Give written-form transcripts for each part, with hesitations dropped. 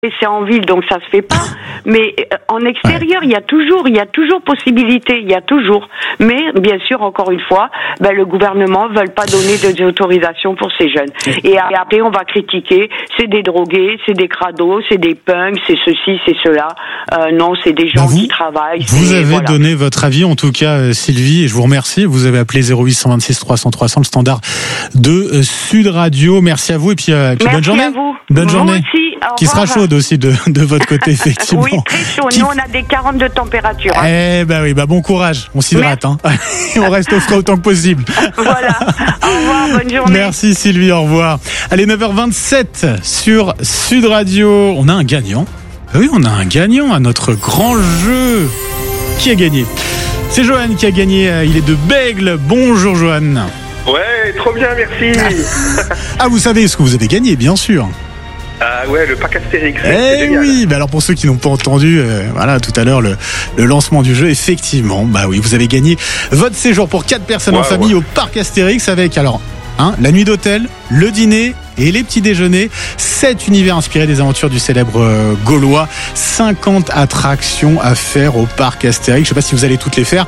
c'est en ville, donc ça se fait pas. Mais en extérieur, il y a toujours possibilité, il y a toujours. Mais bien sûr, encore une fois, le gouvernement ne veut pas donner des autorisations pour ces jeunes. Et après, on va critiquer, c'est des drogués, c'est des crados, c'est des punks, c'est ceci, c'est cela. Non, c'est des gens qui travaillent. Vous avez donné votre avis, en tout cas, Sylvie, et je vous remercie. Vous avez appelé 0826 300 300, le standard de Sud Radio. Merci à vous et puis bonne journée. Merci à vous. Bonne journée. Aussi. Qui sera chaude aussi de votre côté, effectivement. Oui, très chaud. Nous, on a des 40 de température. Eh ben oui, bon courage. On s'hydrate, hein. On reste au frais autant que possible. Voilà. Au revoir, bonne journée. Merci Sylvie, au revoir. Allez, 9h27 sur Sud Radio. On a un gagnant. Oui, on a un gagnant à notre grand jeu. Qui a gagné? C'est Johan qui a gagné. Il est de Bègle. Bonjour Johan. Ouais, trop bien, merci. Ah, vous savez ce que vous avez gagné, bien sûr. Ah ouais, le pack Astérix. Oui, alors pour ceux qui n'ont pas entendu, tout à l'heure le lancement du jeu, effectivement, oui, vous avez gagné votre séjour pour 4 personnes en famille au parc Astérix avec la nuit d'hôtel, le dîner et les petits déjeuners, 7 univers inspirés des aventures du célèbre Gaulois, 50 attractions à faire au parc Astérix. Je sais pas si vous allez toutes les faire,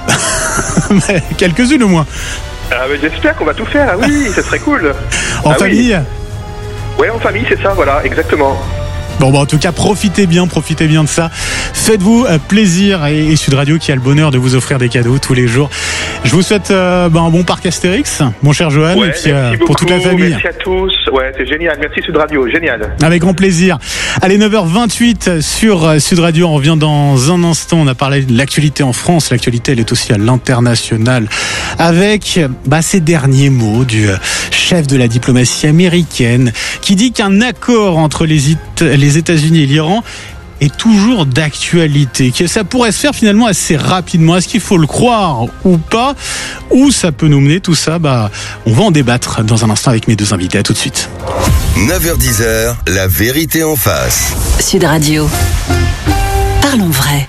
mais quelques-unes au moins. J'espère qu'on va tout faire. Ah oui, ça serait cool. En famille. Ouais, en famille, c'est ça, voilà, exactement. Bon, en tout cas, profitez bien de ça. Faites-vous plaisir et Sud Radio qui a le bonheur de vous offrir des cadeaux tous les jours. Je vous souhaite un bon parc Astérix, mon cher Johan, et puis pour toute la famille. Merci à tous. Ouais, c'est génial. Merci Sud Radio, génial. Avec grand plaisir. Allez, 9h28 sur Sud Radio. On revient dans un instant. On a parlé de l'actualité en France. L'actualité, elle est aussi à l'international. Avec ces derniers mots du chef de la diplomatie américaine qui dit qu'un accord entre les États-Unis et l'Iran est toujours d'actualité, que ça pourrait se faire finalement assez rapidement. Est-ce qu'il faut le croire ou pas? Où ça peut nous mener tout ça? On va en débattre dans un instant avec mes deux invités. À tout de suite. 9h-10h, la vérité en face. Sud Radio. Parlons vrai.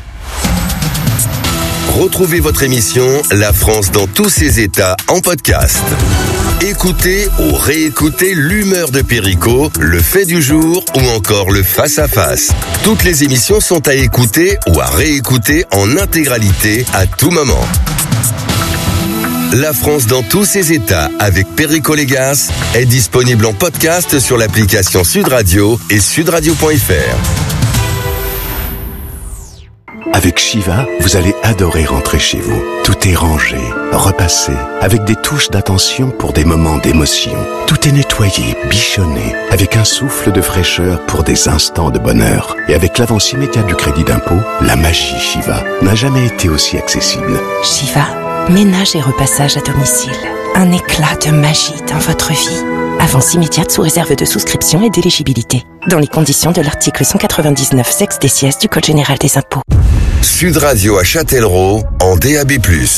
Retrouvez votre émission La France dans tous ses états en podcast. Écoutez ou réécoutez l'humeur de Perico, le fait du jour ou encore le face-à-face. Toutes les émissions sont à écouter ou à réécouter en intégralité à tout moment. La France dans tous ses états avec Perico Légas est disponible en podcast sur l'application Sud Radio et sudradio.fr. Avec Shiva, vous allez adorer rentrer chez vous. Tout est rangé, repassé, avec des touches d'attention pour des moments d'émotion. Tout est nettoyé, bichonné, avec un souffle de fraîcheur pour des instants de bonheur. Et avec l'avance immédiate du crédit d'impôt, la magie Shiva n'a jamais été aussi accessible. Shiva, ménage et repassage à domicile. Un éclat de magie dans votre vie. Avance immédiate sous réserve de souscription et d'éligibilité. Dans les conditions de l'article 199 sexe des sièges du Code général des impôts. Sud Radio à Châtellerault en DAB+.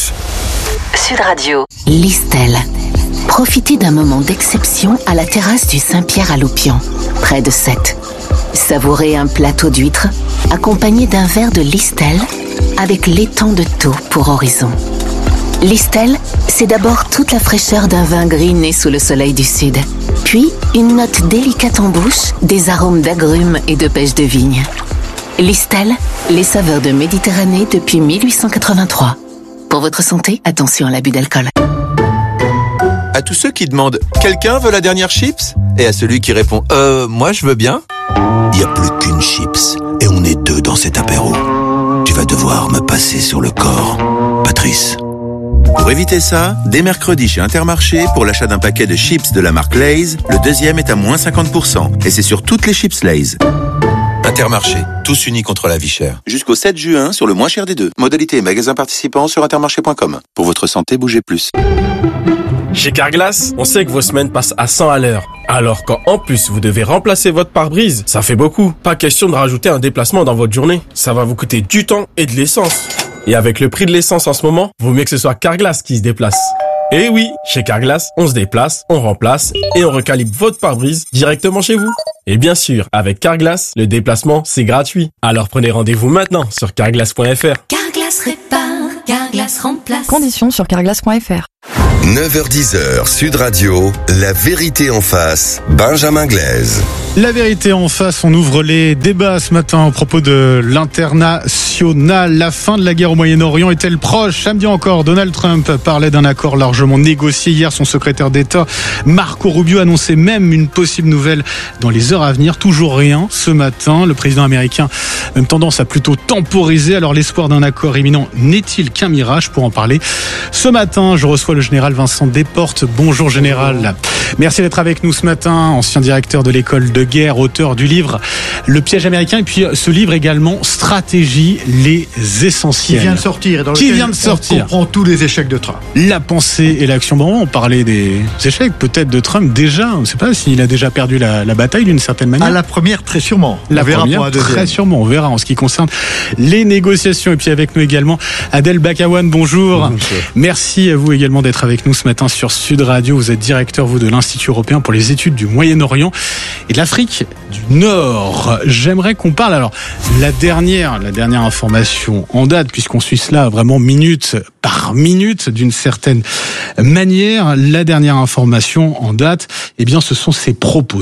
Sud Radio. Listel. Profitez d'un moment d'exception à la terrasse du Saint-Pierre à Loupian, près de Sète. Savourez un plateau d'huîtres accompagné d'un verre de Listel avec l'étang de Thau pour horizon. Listel, c'est d'abord toute la fraîcheur d'un vin gris né sous le soleil du sud. Puis, une note délicate en bouche, des arômes d'agrumes et de pêche de vigne. Listel, les saveurs de Méditerranée depuis 1883. Pour votre santé, attention à l'abus d'alcool. À tous ceux qui demandent « Quelqu'un veut la dernière chips ?» et à celui qui répond « Moi, je veux bien ?» Il n'y a plus qu'une chips et on est deux dans cet apéro. Tu vas devoir me passer sur le corps, Patrice. Pour éviter ça, dès mercredi chez Intermarché, pour l'achat d'un paquet de chips de la marque Lay's, le deuxième est à moins 50%. Et c'est sur toutes les chips Lay's. Intermarché, tous unis contre la vie chère. Jusqu'au 7 juin, sur le moins cher des deux. Modalité et magasins participants sur intermarché.com. Pour votre santé, bougez plus. Chez Carglass, on sait que vos semaines passent à 100 à l'heure. Alors quand en plus vous devez remplacer votre pare-brise, ça fait beaucoup. Pas question de rajouter un déplacement dans votre journée. Ça va vous coûter du temps et de l'essence. Et avec le prix de l'essence en ce moment, vaut mieux que ce soit Carglass qui se déplace. Et oui, chez Carglass, on se déplace, on remplace et on recalibre votre pare-brise directement chez vous. Et bien sûr, avec Carglass, le déplacement, c'est gratuit. Alors prenez rendez-vous maintenant sur carglass.fr. Carglass répare, Carglass remplace. Conditions sur carglass.fr. 9h-10h, Sud Radio, la vérité en face, Benjamin Glaise. La vérité en face, on ouvre les débats ce matin à propos de l'international. La fin de la guerre au Moyen-Orient est-elle proche ? Samedi encore, Donald Trump parlait d'un accord largement négocié. Hier, son secrétaire d'État, Marco Rubio, annonçait même une possible nouvelle dans les heures à venir. Toujours rien ce matin. Le président américain a une tendance à plutôt temporiser. Alors l'espoir d'un accord imminent n'est-il qu'un mirage ? Pour en parler, ce matin, je reçois le général Vincent Desportes. Bonjour général. Merci d'être avec nous ce matin. Ancien directeur de l'école de guerre, auteur du livre Le piège américain, et puis ce livre également Stratégie, les essentiels. Qui vient de sortir, dans lequel on comprend tous les échecs de Trump. La pensée et l'action. Bon, on parlait des échecs peut-être de Trump déjà. On ne sait pas s'il a déjà perdu la bataille d'une certaine manière. À la première, très sûrement. La première, très sûrement. On verra en ce qui concerne les négociations. Et puis avec nous également Adel Bakawan. Bonjour. Merci à vous également d'être avec nous ce matin sur Sud Radio. Vous êtes directeur, vous, de l'Institut européen pour les études du Moyen-Orient et de l'Afrique du Nord. J'aimerais qu'on parle, alors, la dernière information en date, puisqu'on suit cela vraiment minute par minute, d'une certaine manière. La dernière information en date, eh bien, ce sont ces propos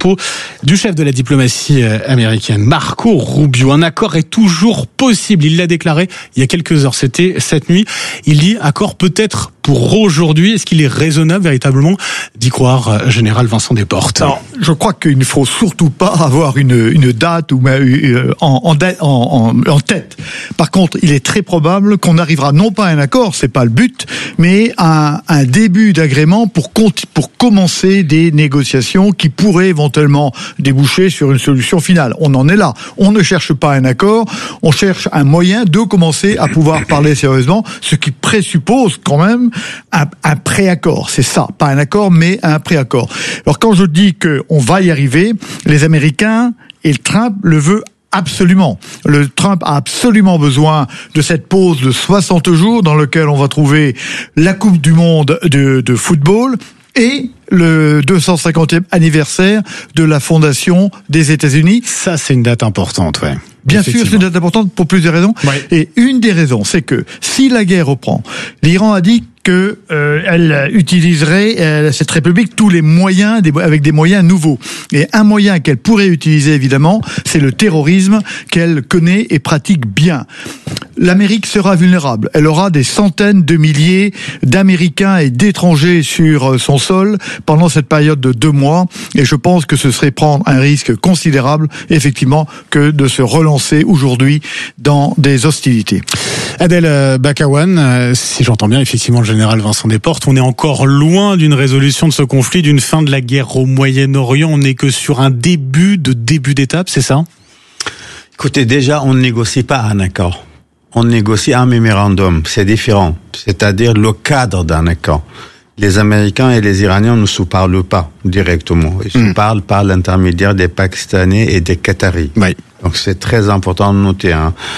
du chef de la diplomatie américaine, Marco Rubio. Un accord est toujours possible. Il l'a déclaré il y a quelques heures. C'était cette nuit. Il dit accord peut-être pour aujourd'hui. Est-ce qu'il est raisonnable véritablement d'y croire, général Vincent Desportes? Alors, je crois qu'il ne faut surtout pas avoir une date ou en tête. Par contre, il est très probable qu'on arrivera non pas à un accord, c'est pas le but, mais à un début d'agrément pour commencer des négociations qui pourraient éventuellement déboucher sur une solution finale. On en est là. On ne cherche pas un accord, on cherche un moyen de commencer à pouvoir parler sérieusement, ce qui présuppose quand même un préaccord. C'est ça, pas un accord, mais un préaccord. Alors quand je dis qu'on va y arriver, les Américains et le Trump le veut absolument. Le Trump a absolument besoin de cette pause de 60 jours dans lequel on va trouver la Coupe du Monde de football et le 250e anniversaire de la fondation des États-Unis. Ça, c'est une date importante, ouais. Bien sûr, c'est une date importante pour plusieurs raisons. Ouais. Et une des raisons, c'est que si la guerre reprend, l'Iran a dit que elle utiliserait cette république tous les moyens avec des moyens nouveaux. Et un moyen qu'elle pourrait utiliser évidemment, c'est le terrorisme qu'elle connaît et pratique bien. L'Amérique sera vulnérable. Elle aura des centaines de milliers d'Américains et d'étrangers sur son sol pendant cette période de 2 mois. Et je pense que ce serait prendre un risque considérable, effectivement, que de se relancer aujourd'hui dans des hostilités. Adel Bakawan, si j'entends bien effectivement le général Vincent Desportes, on est encore loin d'une résolution de ce conflit, d'une fin de la guerre au Moyen-Orient. On n'est que sur un début d'étape, c'est ça ? Écoutez, déjà, on ne négocie pas un accord. On négocie un mémorandum. C'est différent. C'est-à-dire le cadre d'un accord. Les Américains et les Iraniens ne se parlent pas directement. Ils se parlent par l'intermédiaire des Pakistanais et des Qataris. Oui. Donc c'est très important de noter.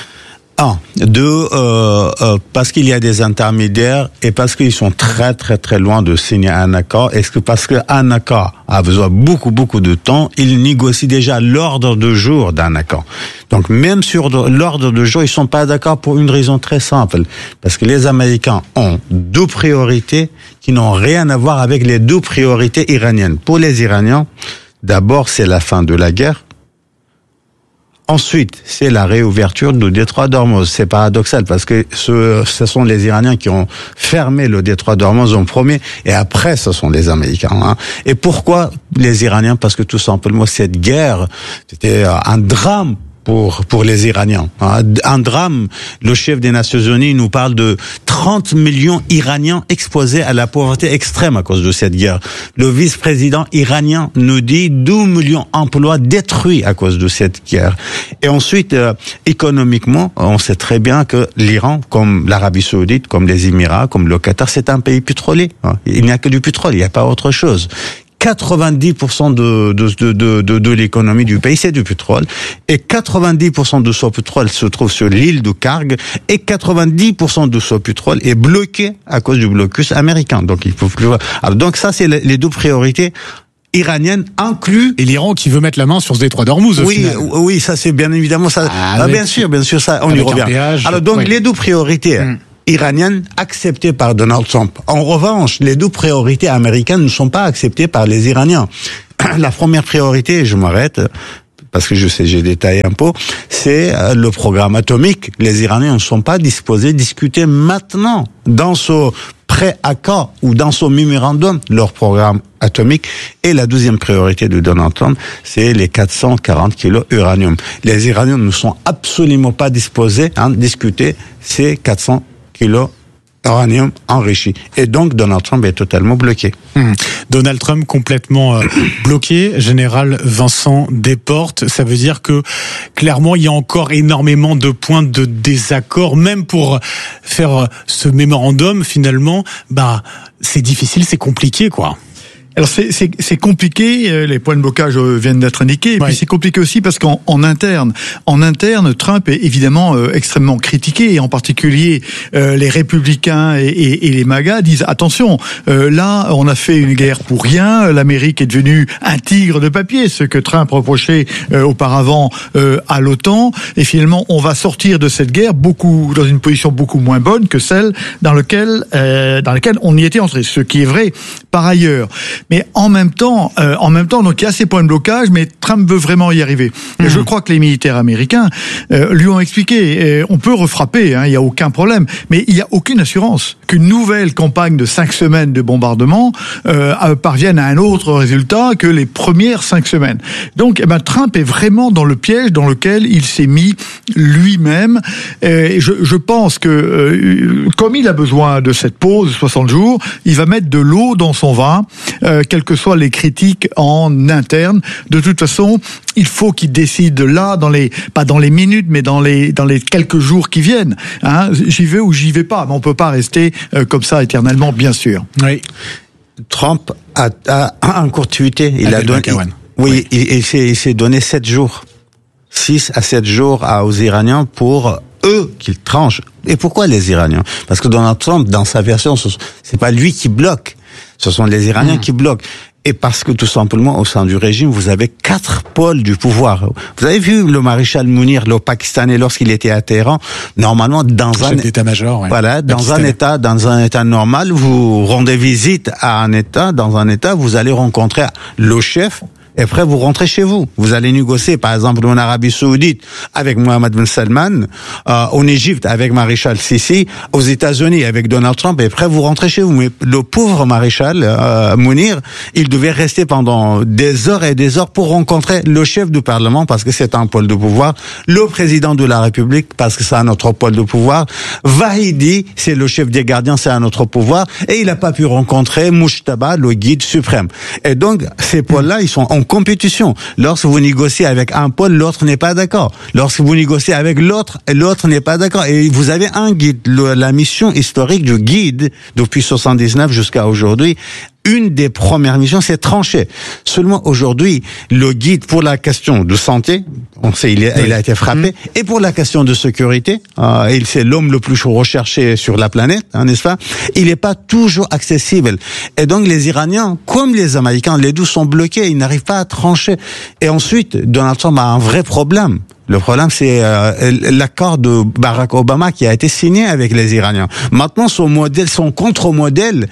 Un, deux, parce qu'il y a des intermédiaires et parce qu'ils sont très très très loin de signer un accord. Est-ce que parce qu'un accord a besoin beaucoup de temps, ils négocient déjà l'ordre de jour d'un accord. Donc même sur l'ordre de jour, ils sont pas d'accord pour une raison très simple, parce que les Américains ont 2 priorités qui n'ont rien à voir avec les 2 priorités iraniennes. Pour les Iraniens, d'abord c'est la fin de la guerre. Ensuite, c'est la réouverture du détroit d'Ormuz. C'est paradoxal parce que ce sont les Iraniens qui ont fermé le détroit d'Ormuz en premier et après ce sont les Américains. Et pourquoi les Iraniens ? Parce que tout simplement cette guerre, c'était un drame pour les Iraniens. Un drame. Le chef des Nations Unies nous parle de 30 millions Iraniens exposés à la pauvreté extrême à cause de cette guerre. Le vice-président iranien nous dit 12 millions d'emplois détruits à cause de cette guerre. Et ensuite, économiquement, on sait très bien que l'Iran, comme l'Arabie Saoudite, comme les Émirats, comme le Qatar, c'est un pays pétrolier. Il n'y a que du pétrole, il n'y a pas autre chose. 90% de l'économie du pays, c'est du pétrole. Et 90% de ce pétrole se trouve sur l'île de Karg. Et 90% de ce pétrole est bloqué à cause du blocus américain. Donc, il faut plus... Donc, ça, c'est les 2 priorités iranienne inclus. Et l'Iran qui veut mettre la main sur ce détroit d'Ormuz au final. Oui, ça c'est bien évidemment ça. Bien sûr, ça, on y revient. Alors donc les 2 priorités. iranienne acceptée par Donald Trump. En revanche, les 2 priorités américaines ne sont pas acceptées par les Iraniens. La première priorité, et je m'arrête, parce que je sais, j'ai détaillé un peu, c'est le programme atomique. Les Iraniens ne sont pas disposés à discuter maintenant, dans ce pré-accord ou dans ce mémorandum, leur programme atomique. Et la deuxième priorité de Donald Trump, c'est les 440 kilos uranium. Les Iraniens ne sont absolument pas disposés à discuter ces 400 kilos uranium enrichi. Et donc, Donald Trump est totalement bloqué. Donald Trump complètement bloqué. Général Vincent Desportes, ça veut dire que, clairement, il y a encore énormément de points de désaccord. Même pour faire ce mémorandum, finalement, c'est difficile, c'est compliqué, quoi. Alors c'est compliqué, les points de blocage viennent d'être indiqués, et puis c'est compliqué aussi parce qu'en interne, Trump est évidemment extrêmement critiqué, et en particulier les républicains et les MAGA disent attention, là on a fait une guerre pour rien, l'Amérique est devenue un tigre de papier, ce que Trump reprochait auparavant à l'OTAN, et finalement on va sortir de cette guerre dans une position beaucoup moins bonne que celle dans laquelle on y était entré, ce qui est vrai par ailleurs. Mais en même temps, donc il y a ces points de blocage, mais Trump veut vraiment y arriver. Et je crois que les militaires américains lui ont expliqué, on peut refrapper, il y a aucun problème, mais il y a aucune assurance qu'une nouvelle campagne de 5 semaines de bombardement parvienne à un autre résultat que les premières 5 semaines. Donc, Trump est vraiment dans le piège dans lequel il s'est mis lui-même. Et je pense que comme il a besoin de cette pause de 60 jours, il va mettre de l'eau dans son vin. Quelles que soient les critiques en interne. De toute façon, il faut qu'il décide là, pas dans les minutes, mais dans les quelques jours qui viennent. J'y vais ou j'y vais pas. Mais on peut pas rester comme ça éternellement, bien sûr. Oui. Trump a un court tweeté. Il s'est donné 7 jours. 6 à 7 jours aux Iraniens pour eux qu'ils tranchent. Et pourquoi les Iraniens? Parce que Donald Trump, dans sa version, c'est pas lui qui bloque. Ce sont les Iraniens qui bloquent. Et parce que tout simplement, au sein du régime, vous avez 4 pôles du pouvoir. Vous avez vu le maréchal Mounir, le Pakistanais, lorsqu'il était à Téhéran, normalement, dans un état-major, dans un état normal, vous rendez visite à un état, dans un état, vous allez rencontrer le chef. Et après, vous rentrez chez vous. Vous allez négocier, par exemple, en Arabie Saoudite avec Mohammed Ben Salman, en Égypte avec maréchal Sisi, aux États-Unis avec Donald Trump. Et après, vous rentrez chez vous. Mais le pauvre maréchal Mounir, il devait rester pendant des heures et des heures pour rencontrer le chef du Parlement parce que c'est un pôle de pouvoir, le président de la République parce que c'est un autre pôle de pouvoir, Vahidi, c'est le chef des gardiens, c'est un autre pouvoir, et il n'a pas pu rencontrer Mujtaba, le guide suprême. Et donc, ces pôles-là, ils sont en compétition. Lorsque vous négociez avec un pôle, l'autre n'est pas d'accord. Lorsque vous négociez avec l'autre n'est pas d'accord. Et vous avez un guide. La mission historique du guide, depuis 79 jusqu'à aujourd'hui, une des premières missions, c'est trancher. Seulement aujourd'hui, le guide pour la question de santé, on sait il a été frappé, et pour la question de sécurité, c'est l'homme le plus recherché sur la planète, n'est-ce pas? Il n'est pas toujours accessible. Et donc les Iraniens, comme les Américains, les deux sont bloqués, ils n'arrivent pas à trancher. Et ensuite, Donald Trump a un vrai problème. Le problème, c'est l'accord de Barack Obama qui a été signé avec les Iraniens. Maintenant, son contre-modèle,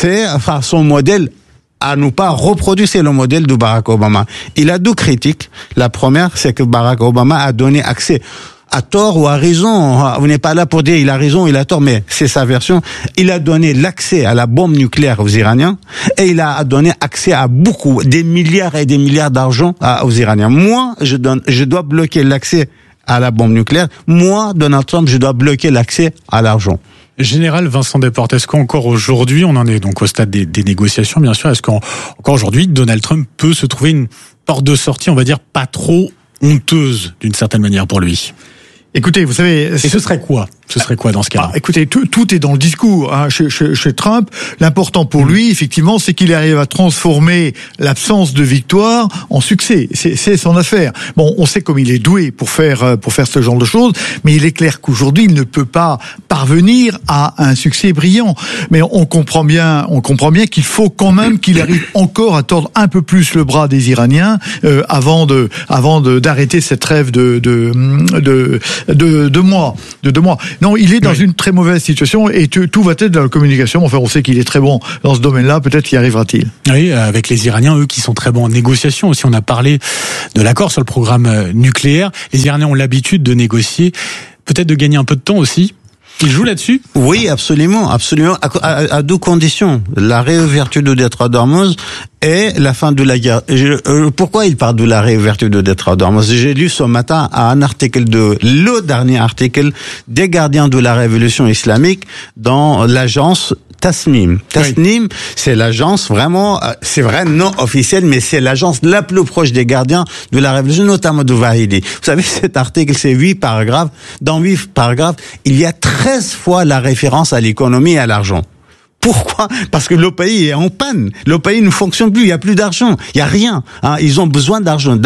son modèle à ne pas reproduire, c'est le modèle de Barack Obama. Il a 2 critiques. La première, c'est que Barack Obama a donné accès à tort ou à raison, vous n'êtes pas là pour dire il a raison, il a tort, mais c'est sa version. Il a donné l'accès à la bombe nucléaire aux Iraniens et il a donné accès à des milliards et des milliards d'argent aux Iraniens. Moi, je dois bloquer l'accès à la bombe nucléaire. Moi, Donald Trump, je dois bloquer l'accès à l'argent. Général Vincent Desportes, est-ce qu'encore aujourd'hui, on en est donc au stade des négociations, bien sûr, est-ce qu'encore aujourd'hui, Donald Trump peut se trouver une porte de sortie, on va dire, pas trop honteuse, d'une certaine manière, pour lui? Écoutez, vous savez... Et ce serait quoi? Ce serait quoi dans ce cas-là? Écoutez, tout est dans le discours. Chez Trump, l'important pour lui, effectivement, c'est qu'il arrive à transformer l'absence de victoire en succès. C'est son affaire. Bon, on sait comme il est doué pour faire ce genre de choses, mais il est clair qu'aujourd'hui, il ne peut pas parvenir à un succès brillant. Mais on comprend bien qu'il faut quand même qu'il arrive encore à tordre un peu plus le bras des Iraniens avant d'arrêter cette trêve de 2 mois. Non, il est dans une très mauvaise situation et tout va être dans la communication. Enfin, on sait qu'il est très bon dans ce domaine-là. Peut-être y arrivera-t-il. Oui, avec les Iraniens, eux, qui sont très bons en négociation aussi. On a parlé de l'accord sur le programme nucléaire. Les Iraniens ont l'habitude de négocier, peut-être de gagner un peu de temps aussi. Ils jouent là-dessus? Oui, absolument, absolument, à deux conditions. La réouverture du détroit d'Ormuz et la fin de la guerre. Pourquoi il parle de la réouverture du détroit d'Ormuz? J'ai lu ce matin un article le dernier article des gardiens de la révolution islamique dans l'agence Tasnim. Tasnim, oui. C'est l'agence vraiment, c'est vrai non officielle, mais c'est l'agence la plus proche des gardiens de la révolution, notamment de Vahidi. Vous savez, cet article, c'est 8 paragraphes. Dans 8 paragraphes, il y a 13 fois la référence à l'économie et à l'argent. Pourquoi? Parce que le pays est en panne. Le pays ne fonctionne plus. Il y a plus d'argent. Il y a rien. Ils ont besoin d'argent.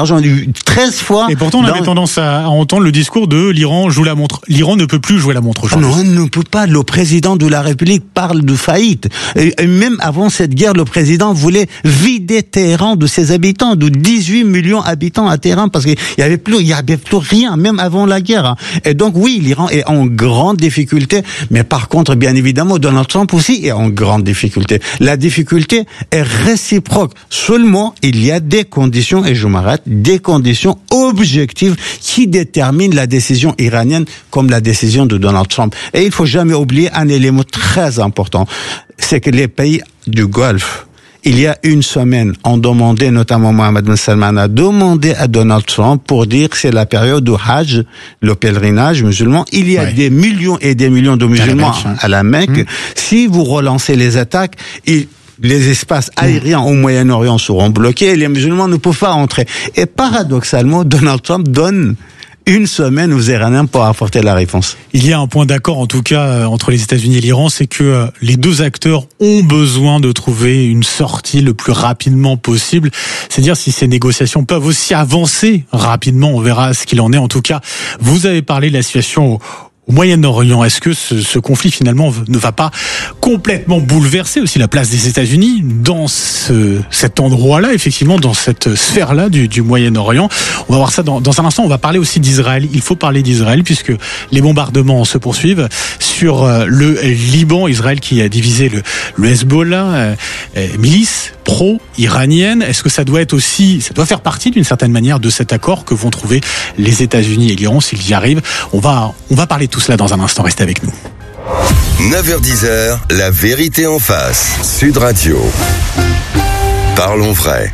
13 fois. Et pourtant, on avait tendance à entendre le discours de l'Iran joue la montre. L'Iran ne peut plus jouer la montre aujourd'hui. Non, on ne peut pas. Le président de la République parle de faillite. Et même avant cette guerre, le président voulait vider Téhéran de ses habitants, de 18 millions d'habitants à Téhéran, parce qu'il y avait plus rien, même avant la guerre. Et donc, oui, l'Iran est en grande difficulté. Mais par contre, bien évidemment, Donald Trump aussi est en grande difficulté. La difficulté est réciproque. Seulement, il y a des conditions, et je m'arrête, des conditions objectives qui déterminent la décision iranienne comme la décision de Donald Trump. Et il faut jamais oublier un élément très important. C'est que les pays du Golfe, il y a une semaine, on demandait, notamment Mohammed bin Salman a demandé à Donald Trump pour dire que c'est la période du Hajj, le pèlerinage musulman. Il y a des millions et des millions de musulmans à la Mecque. Si vous relancez les attaques, les espaces aériens au Moyen-Orient seront bloqués et les musulmans ne peuvent pas entrer. Et paradoxalement, Donald Trump donne une semaine aux Iraniens pour apporter la réponse. Il y a un point d'accord, en tout cas, entre les États-Unis et l'Iran, c'est que les deux acteurs ont besoin de trouver une sortie le plus rapidement possible. C'est-à-dire si ces négociations peuvent aussi avancer rapidement, on verra ce qu'il en est. En tout cas, vous avez parlé de la situation au Moyen-Orient. Est-ce que ce conflit finalement ne va pas complètement bouleverser aussi la place des États-Unis dans cet endroit-là, effectivement, dans cette sphère-là du Moyen-Orient? On va voir ça dans un instant. On va parler aussi d'Israël. Il faut parler d'Israël puisque les bombardements se poursuivent sur le Liban. Israël qui a divisé le Hezbollah, milice pro-iranienne. Est-ce que ça doit faire partie d'une certaine manière de cet accord que vont trouver les États-Unis et l'Iran s'ils y arrivent? On va parler de tout cela dans un instant. Restez avec nous. 9h-10h, la vérité en face. Sud Radio. Parlons vrai.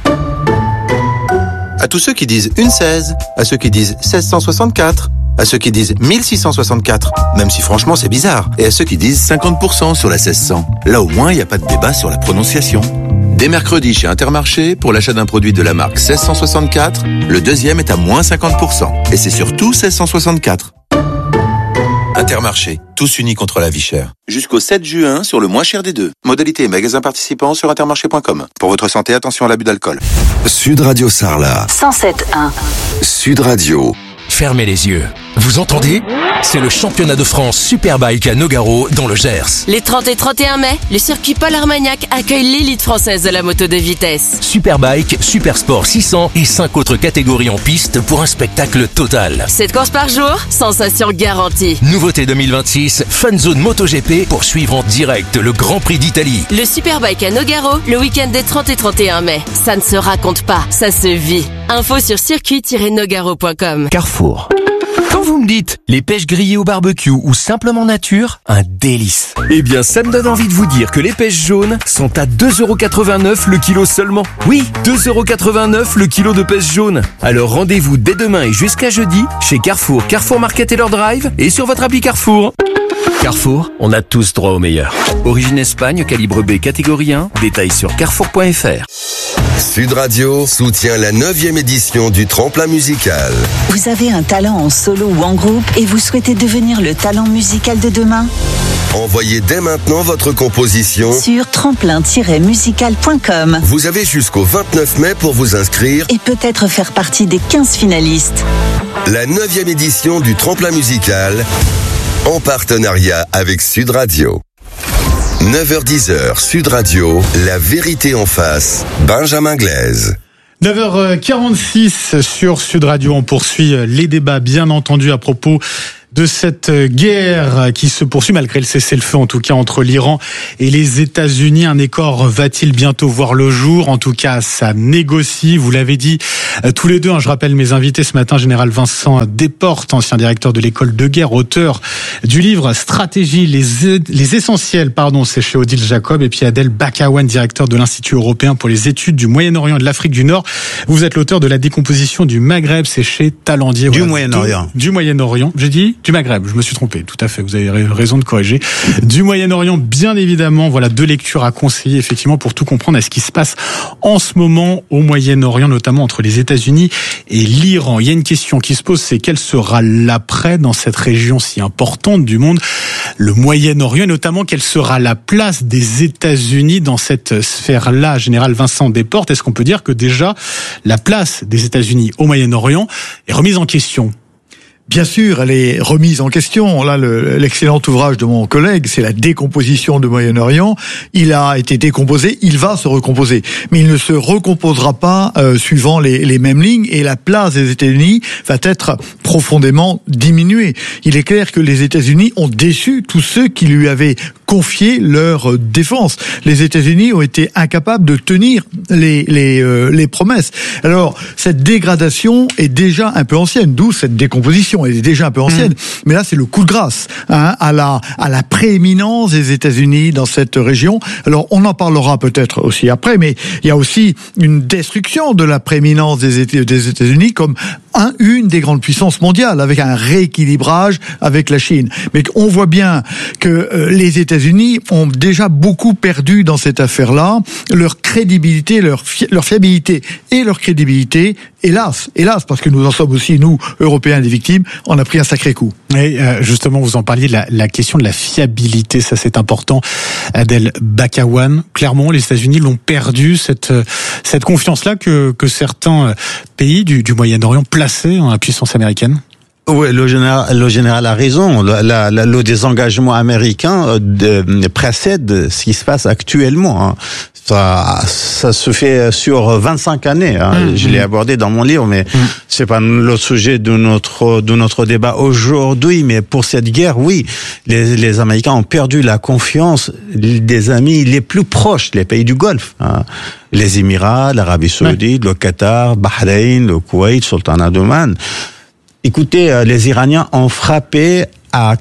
À tous ceux qui disent une 16, à ceux qui disent 1664, à ceux qui disent 1664, même si franchement c'est bizarre, et à ceux qui disent 50% sur la 1600. Là au moins il n'y a pas de débat sur la prononciation. Dès mercredi chez Intermarché, pour l'achat d'un produit de la marque 1664, le deuxième est à moins 50%. Et c'est surtout 1664. Intermarché, tous unis contre la vie chère. Jusqu'au 7 juin sur le moins cher des deux. Modalité et magasins participants sur intermarché.com. Pour votre santé, attention à l'abus d'alcool. Sud Radio Sarlat. 107.1. Sud Radio. Fermez les yeux. Vous entendez? C'est le championnat de France Superbike à Nogaro dans le Gers. Les 30 et 31 mai, le circuit Paul Armagnac accueille l'élite française de la moto de vitesse. Superbike, Supersport 600 et 5 autres catégories en piste pour un spectacle total. 7 courses par jour, sensation garantie. Nouveauté 2026, Fun Zone MotoGP pour suivre en direct le Grand Prix d'Italie. Le Superbike à Nogaro, le week-end des 30 et 31 mai. Ça ne se raconte pas, ça se vit. Info sur circuit-nogaro.com. Carrefour. Quand vous me dites les pêches grillées au barbecue ou simplement nature, un délice. Eh bien, ça me donne envie de vous dire que les pêches jaunes sont à 2,89€ le kilo seulement. Oui, 2,89€ le kilo de pêche jaune. Alors rendez-vous dès demain et jusqu'à jeudi chez Carrefour, Carrefour Market et leur drive et sur votre appli Carrefour. Carrefour, on a tous droit au meilleur. Origine Espagne, calibre B, catégorie 1. Détails sur carrefour.fr. Sud Radio soutient la 9e édition du Tremplin musical. Vous avez un talent en solo ou en groupe et vous souhaitez devenir le talent musical de demain? Envoyez dès maintenant votre composition sur tremplin-musical.com. Vous avez jusqu'au 29 mai pour vous inscrire et peut-être faire partie des 15 finalistes. La 9e édition du Tremplin musical en partenariat avec Sud Radio. 9h-10h, Sud Radio, la vérité en face, Benjamin Glaise. 9h46 sur Sud Radio, on poursuit les débats bien entendu à propos de cette guerre qui se poursuit malgré le cessez-le-feu, en tout cas entre l'Iran et les États-Unis. Un accord va-t-il bientôt voir le jour? En tout cas, ça négocie. Vous l'avez dit tous les deux. Je rappelle mes invités ce matin, général Vincent Desportes, ancien directeur de l'école de guerre, auteur du livre Stratégie, les essentiels, c'est chez Odile Jacob, et puis Adel Bakawan, directeur de l'Institut européen pour les études du Moyen-Orient et de l'Afrique du Nord. Vous êtes l'auteur de La décomposition du Maghreb, c'est chez Talandier. Du Moyen-Orient. Du Moyen-Orient. J'ai dit du Maghreb, je me suis trompé, tout à fait, vous avez raison de corriger. Du Moyen-Orient, bien évidemment, voilà 2 lectures à conseiller, effectivement, pour tout comprendre à ce qui se passe en ce moment au Moyen-Orient, notamment entre les États-Unis et l'Iran. Il y a une question qui se pose, c'est quel sera l'après dans cette région si importante du monde, le Moyen-Orient, et notamment quelle sera la place des États-Unis dans cette sphère-là. Général Vincent Desportes, est-ce qu'on peut dire que déjà la place des États-Unis au Moyen-Orient est remise en question? Bien sûr, elle est remise en question. Là, l'excellent ouvrage de mon collègue, c'est La décomposition du Moyen-Orient. Il a été décomposé, il va se recomposer. Mais il ne se recomposera pas suivant les mêmes lignes, et la place des États-Unis va être profondément diminuée. Il est clair que les États-Unis ont déçu tous ceux qui lui avaient confié leur défense. Les États-Unis ont été incapables de tenir les promesses. Alors, cette dégradation est déjà un peu ancienne, d'où cette décomposition. Elle est déjà un peu ancienne, mais là c'est le coup de grâce à la prééminence des États-Unis dans cette région. Alors on en parlera peut-être aussi après, mais il y a aussi une destruction de la prééminence des États-Unis comme une des grandes puissances mondiales, avec un rééquilibrage avec la Chine. Mais on voit bien que les États-Unis ont déjà beaucoup perdu dans cette affaire-là, leur crédibilité, leur fiabilité et leur crédibilité. Hélas, parce que nous en sommes aussi, nous, Européens, des victimes, on a pris un sacré coup. Et justement, vous en parliez, la question de la fiabilité, ça c'est important. Adel Bakawan, clairement, les États-Unis l'ont perdu, cette confiance-là que certains pays du Moyen-Orient plaçaient en la puissance américaine. Oui, le général a raison. Le désengagement américain précède ce qui se passe actuellement. Ça se fait sur 25 années. Je l'ai abordé dans mon livre, mais c'est pas le sujet de notre débat aujourd'hui. Mais pour cette guerre, oui, les Américains ont perdu la confiance des amis les plus proches, les pays du Golfe. Les Émirats, l'Arabie Saoudite, le Qatar, Bahreïn, le Koweït, Sultanat d'Oman. Écoutez, les Iraniens ont frappé à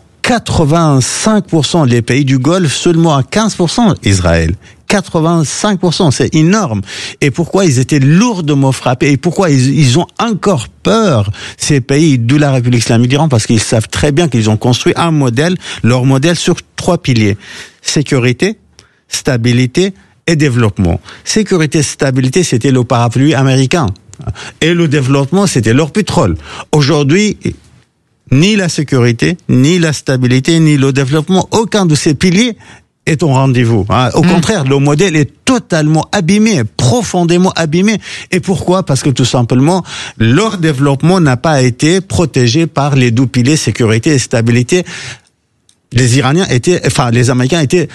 85% les pays du Golfe, seulement à 15% Israël. 85%, c'est énorme. Et pourquoi ils étaient lourdement frappés? Et pourquoi ils ont encore peur, ces pays de la République islamique d'Iran? Parce qu'ils savent très bien qu'ils ont construit leur modèle sur 3 piliers. Sécurité, stabilité et développement. Sécurité, stabilité, c'était le parapluie américain. Et le développement, c'était leur pétrole. Aujourd'hui, ni la sécurité, ni la stabilité, ni le développement, aucun de ces piliers est au rendez-vous. Au contraire, le modèle est totalement abîmé, profondément abîmé. Et pourquoi? Parce que tout simplement, leur développement n'a pas été protégé par les 2 piliers sécurité et stabilité. Les Américains étaient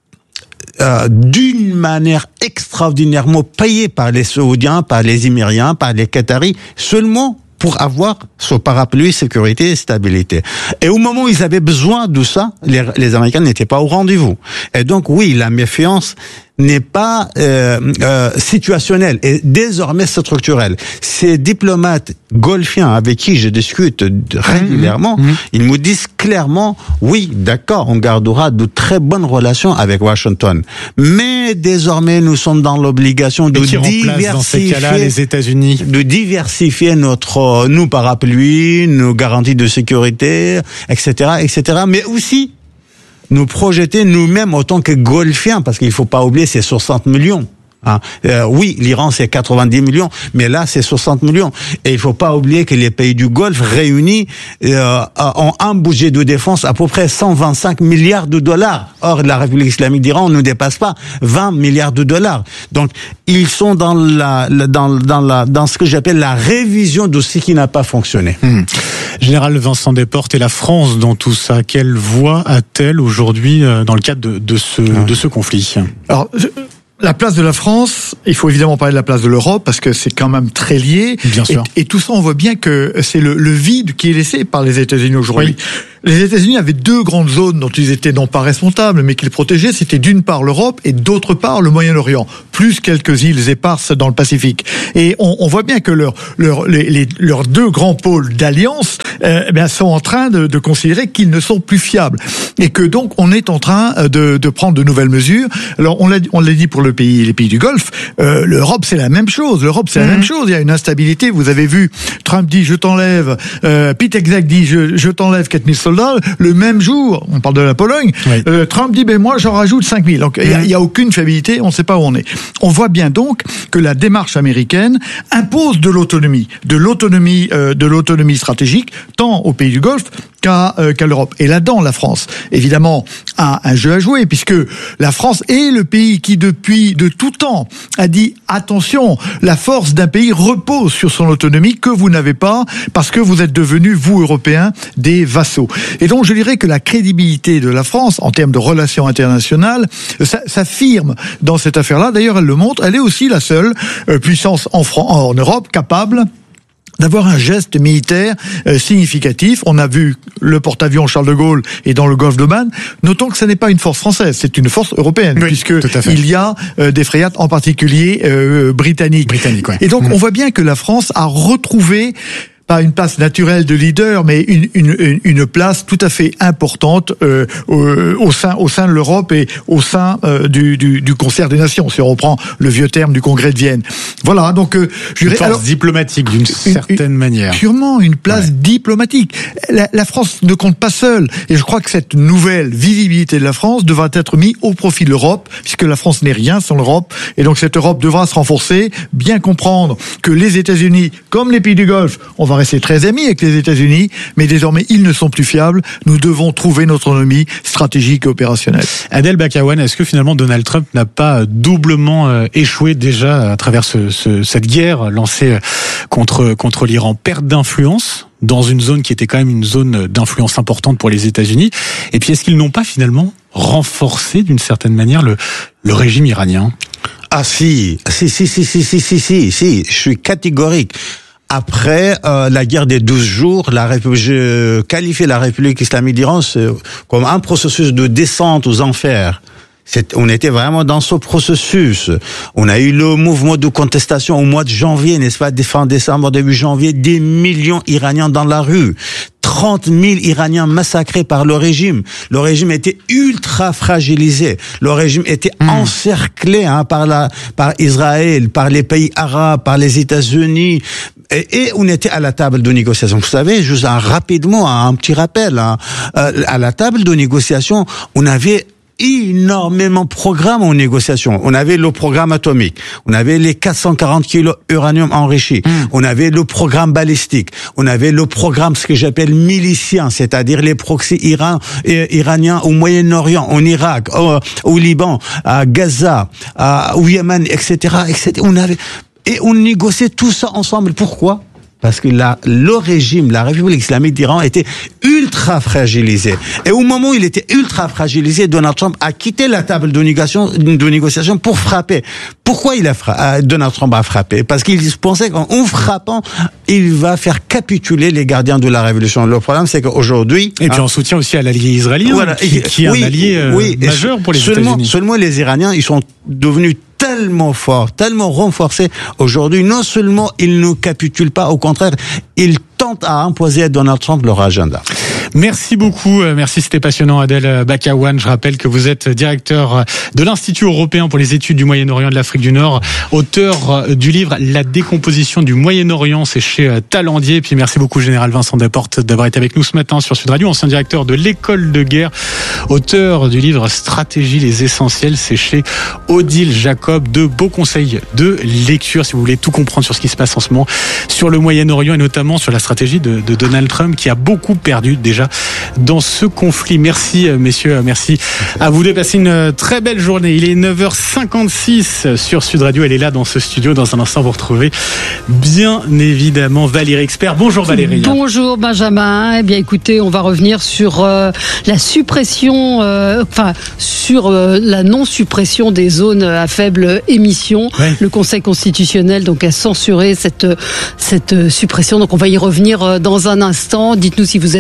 d'une manière extraordinairement payés par les Saoudiens, par les Émiriens, par les Qataris, seulement pour avoir ce parapluie sécurité et stabilité. Et au moment où ils avaient besoin de ça, les Américains n'étaient pas au rendez-vous. Et donc oui, la méfiance n'est pas situationnelle et désormais structurelle. Ces diplomates golfiens avec qui je discute régulièrement, ils me disent clairement, oui, d'accord, on gardera de très bonnes relations avec Washington, mais désormais nous sommes dans l'obligation de diversifier dans ces cas-là, les États-Unis, de diversifier nos parapluies, nos garanties de sécurité, etc., mais aussi nous projeter nous-mêmes en tant que golfiens, parce qu'il faut pas oublier, c'est 60 millions. Oui, l'Iran c'est 90 millions, mais là c'est 60 millions. Et il faut pas oublier que les pays du Golfe réunis ont un budget de défense à peu près 125 milliards de dollars. Or, la République islamique d'Iran ne dépasse pas 20 milliards de dollars. Donc, ils sont dans ce que j'appelle la révision de ce qui n'a pas fonctionné. Général Vincent Desportes, et la France dans tout ça, quelle voix a-t-elle aujourd'hui dans le cadre de ce conflit? Alors, la place de la France, il faut évidemment parler de la place de l'Europe, parce que c'est quand même très lié. Bien sûr. Et tout ça, on voit bien que c'est le vide qui est laissé par les États-Unis aujourd'hui. Les États-Unis avaient deux grandes zones dont ils étaient non pas responsables, mais qu'ils protégeaient. C'était d'une part l'Europe et d'autre part le Moyen-Orient, plus quelques îles éparses dans le Pacifique. Et on voit bien que leurs deux grands pôles d'alliance sont en train de considérer qu'ils ne sont plus fiables. Et que donc on est en train de prendre de nouvelles mesures. Alors on l'a dit pour les pays du Golfe, l'Europe c'est la même chose. La même chose. Il y a une instabilité. Vous avez vu, Trump dit je t'enlève, Pete Hegseth dit je t'enlève 4000 soldats. Le même jour, on parle de la Pologne, Trump dit moi j'en rajoute 5000. Donc il y a aucune fiabilité, on ne sait pas où on est. On voit bien donc que la démarche américaine impose de l'autonomie stratégique tant aux pays du Golfe qu'à l'Europe. Et là-dedans, la France, évidemment, a un jeu à jouer, puisque la France est le pays qui, depuis de tout temps, a dit attention, la force d'un pays repose sur son autonomie que vous n'avez pas, parce que vous êtes devenus, vous, Européens, des vassaux. Et donc, je dirais que la crédibilité de la France, en termes de relations internationales, s'affirme dans cette affaire-là. D'ailleurs, elle le montre, elle est aussi la seule puissance en Europe capable d'avoir un geste militaire significatif. On a vu le porte-avions Charles de Gaulle et dans le golfe d'Oman. Notons que ce n'est pas une force française, c'est une force européenne, puisque il y a des frégates en particulier britanniques. Ouais. Et donc on voit bien que la France a retrouvé pas une place naturelle de leader, mais une place tout à fait importante au sein de l'Europe et au sein du concert des nations, si on reprend le vieux terme du Congrès de Vienne. Voilà, donc une force diplomatique d'une certaine manière. Purement une place diplomatique. La France ne compte pas seule, et je crois que cette nouvelle visibilité de la France devra être mise au profit de l'Europe, puisque la France n'est rien sans l'Europe, et donc cette Europe devra se renforcer, bien comprendre que les États-Unis, comme les pays du Golfe, on va rester très amis avec les États-Unis, mais désormais ils ne sont plus fiables. Nous devons trouver notre autonomie stratégique et opérationnelle. Adel Bakawan, est-ce que finalement Donald Trump n'a pas doublement échoué déjà à travers cette guerre lancée contre l'Iran? Perte d'influence dans une zone qui était quand même une zone d'influence importante pour les États-Unis. Et puis est-ce qu'ils n'ont pas finalement renforcé d'une certaine manière le régime iranien? Ah si, je suis catégorique. Après la guerre des 12 jours, je qualifie la République islamique d'Iran comme un processus de descente aux enfers. On était vraiment dans ce processus. On a eu le mouvement de contestation au mois de janvier, n'est-ce pas, fin décembre, début janvier, des millions d'Iraniens dans la rue. 30 000 Iraniens massacrés par le régime. Le régime était ultra fragilisé. Le régime était encerclé par Israël, par les pays arabes, par les États-Unis. Et on était à la table de négociation. Vous savez, juste rapidement, un petit rappel. À la table de négociation, on avait énormément de programmes en négociation. On avait le programme atomique, on avait les 440 kilos uranium enrichi, on avait le programme balistique, on avait le programme ce que j'appelle milicien, c'est-à-dire les proxys iraniens au Moyen-Orient, en Irak, au Liban, à Gaza, au Yémen, etc. On négociait tout ça ensemble. Pourquoi? Parce que le régime, la République islamique d'Iran était ultra fragilisé. Et au moment où il était ultra fragilisé, Donald Trump a quitté la table de négociation pour frapper. Pourquoi Donald Trump a frappé? Parce qu'il pensait qu'en frappant, il va faire capituler les gardiens de la révolution. Le problème, c'est qu'aujourd'hui... Et puis en soutien aussi à l'allié israélien, voilà, qui est un allié majeur pour les États-Unis. Seulement les Iraniens, ils sont devenus tellement forts, tellement renforcés. Aujourd'hui, non seulement ils ne capitulent pas, au contraire, ils tentent à imposer à Donald Trump leur agenda. Merci beaucoup, merci, c'était passionnant. Adel Bakawan, je rappelle que vous êtes directeur de l'Institut européen pour les études du Moyen-Orient et de l'Afrique du Nord, auteur du livre La décomposition du Moyen-Orient, c'est chez Talandier. Et puis merci beaucoup Général Vincent Desportes d'avoir été avec nous ce matin sur Sud Radio, ancien directeur de l'École de guerre, auteur du livre Stratégie les essentiels, c'est chez Odile Jacob. De beaux conseils de lecture si vous voulez tout comprendre sur ce qui se passe en ce moment sur le Moyen-Orient et notamment sur la stratégie de Donald Trump qui a beaucoup perdu déjà dans ce conflit. Merci messieurs, merci à vous de passer une très belle journée. Il est 9h56 sur Sud Radio, elle est là dans ce studio. Dans un instant vous retrouvez bien évidemment Valérie Expert. Bonjour Valérie. Bonjour Benjamin. Eh bien écoutez, on va revenir sur la suppression, sur la non-suppression des zones à faible émission. Ouais. Le Conseil constitutionnel donc a censuré cette suppression. Donc on va y revenir dans un instant. Dites-nous si vous êtes concernés.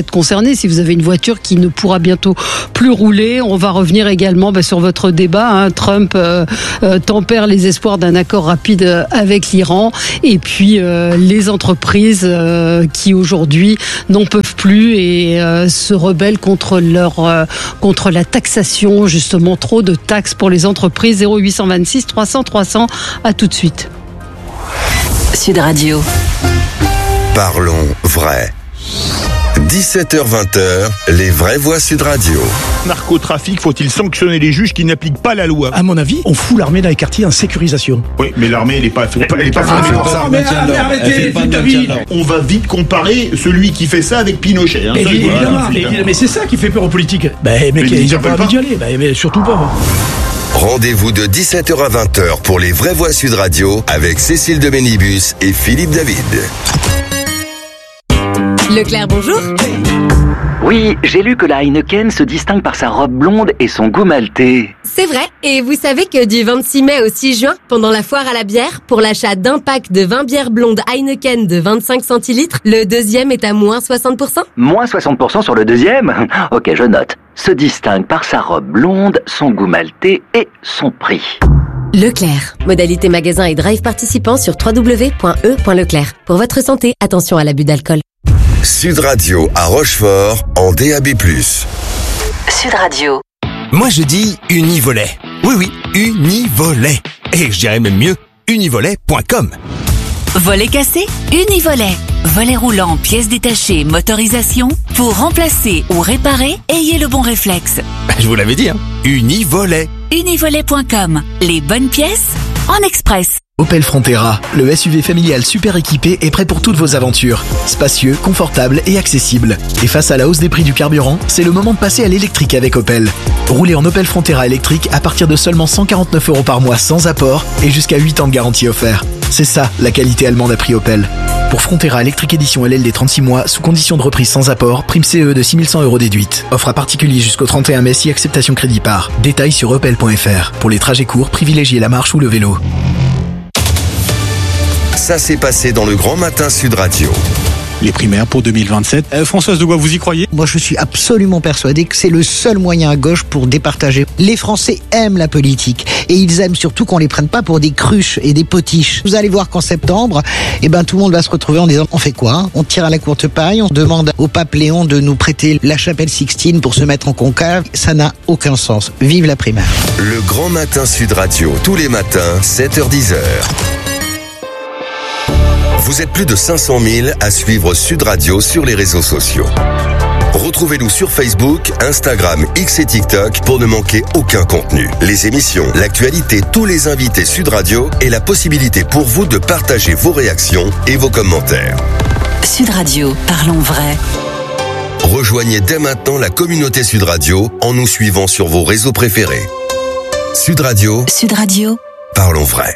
années si vous avez une voiture qui ne pourra bientôt plus rouler. On va revenir également sur votre débat. Trump tempère les espoirs d'un accord rapide avec l'Iran. Et puis les entreprises qui aujourd'hui n'en peuvent plus et se rebellent contre la taxation, justement trop de taxes pour les entreprises. 0826 300 300. À tout de suite. Sud Radio. Parlons vrai. 17h-20h, les vraies voix Sud Radio. Narcotrafic, faut-il sanctionner les juges qui n'appliquent pas la loi? À mon avis, on fout l'armée dans les quartiers en sécurisation. Oui, mais l'armée, elle est pas formée pour ça. Arrêtez, on va vite comparer celui qui fait ça avec Pinochet. Évidemment, mais c'est ça qui fait peur aux politiques. Mais ils n'ont pas envie d'y aller, mais surtout pas. Rendez-vous de 17h à 20h pour les vraies voix Sud Radio avec Cécile de Bénibus et Philippe David. Leclerc, bonjour. Oui, j'ai lu que la Heineken se distingue par sa robe blonde et son goût maltais. C'est vrai, et vous savez que du 26 mai au 6 juin, pendant la foire à la bière, pour l'achat d'un pack de 20 bières blondes Heineken de 25 centilitres, le deuxième est à moins 60%. Moins 60% sur le deuxième? Ok, je note. Se distingue par sa robe blonde, son goût maltais et son prix. Leclerc. Modalité magasin et drive participant sur www.e.leclerc. Pour votre santé, attention à l'abus d'alcool. Sud Radio à Rochefort en DAB+. Sud Radio. Moi je dis Univolet. Oui, Univolet. Et je dirais même mieux, univolet.com. Volet cassé, Univolet. Volet roulant, pièces détachées, motorisation. Pour remplacer ou réparer, ayez le bon réflexe. Je vous l'avais dit, Univolet. Univolet.com. Les bonnes pièces en express. Opel Frontera, le SUV familial super équipé est prêt pour toutes vos aventures. Spacieux, confortable et accessible. Et face à la hausse des prix du carburant, c'est le moment de passer à l'électrique avec Opel. Roulez en Opel Frontera électrique à partir de seulement 149 € par mois sans apport et jusqu'à 8 ans de garantie offert. C'est ça, la qualité allemande à prix Opel. Pour Frontera électrique édition LLD 36 mois, sous condition de reprise sans apport, prime CE de 6100 € déduite. Offre à particulier jusqu'au 31 mai si acceptation crédit par. Détails sur opel.fr. Pour les trajets courts, privilégiez la marche ou le vélo. Ça s'est passé dans le Grand Matin Sud Radio. Les primaires pour 2027. Françoise de Gois, vous y croyez? Moi, je suis absolument persuadé que c'est le seul moyen à gauche pour départager. Les Français aiment la politique et ils aiment surtout qu'on les prenne pas pour des cruches et des potiches. Vous allez voir qu'en septembre, tout le monde va se retrouver en disant on fait quoi? On tire à la courte paille, on demande au pape Léon de nous prêter la chapelle Sixtine pour se mettre en conclave. Ça n'a aucun sens. Vive la primaire. Le Grand Matin Sud Radio, tous les matins, 7h-10h. Vous êtes plus de 500 000 à suivre Sud Radio sur les réseaux sociaux. Retrouvez-nous sur Facebook, Instagram, X et TikTok pour ne manquer aucun contenu. Les émissions, l'actualité, tous les invités Sud Radio et la possibilité pour vous de partager vos réactions et vos commentaires. Sud Radio, parlons vrai. Rejoignez dès maintenant la communauté Sud Radio en nous suivant sur vos réseaux préférés. Sud Radio. Sud Radio. Parlons vrai.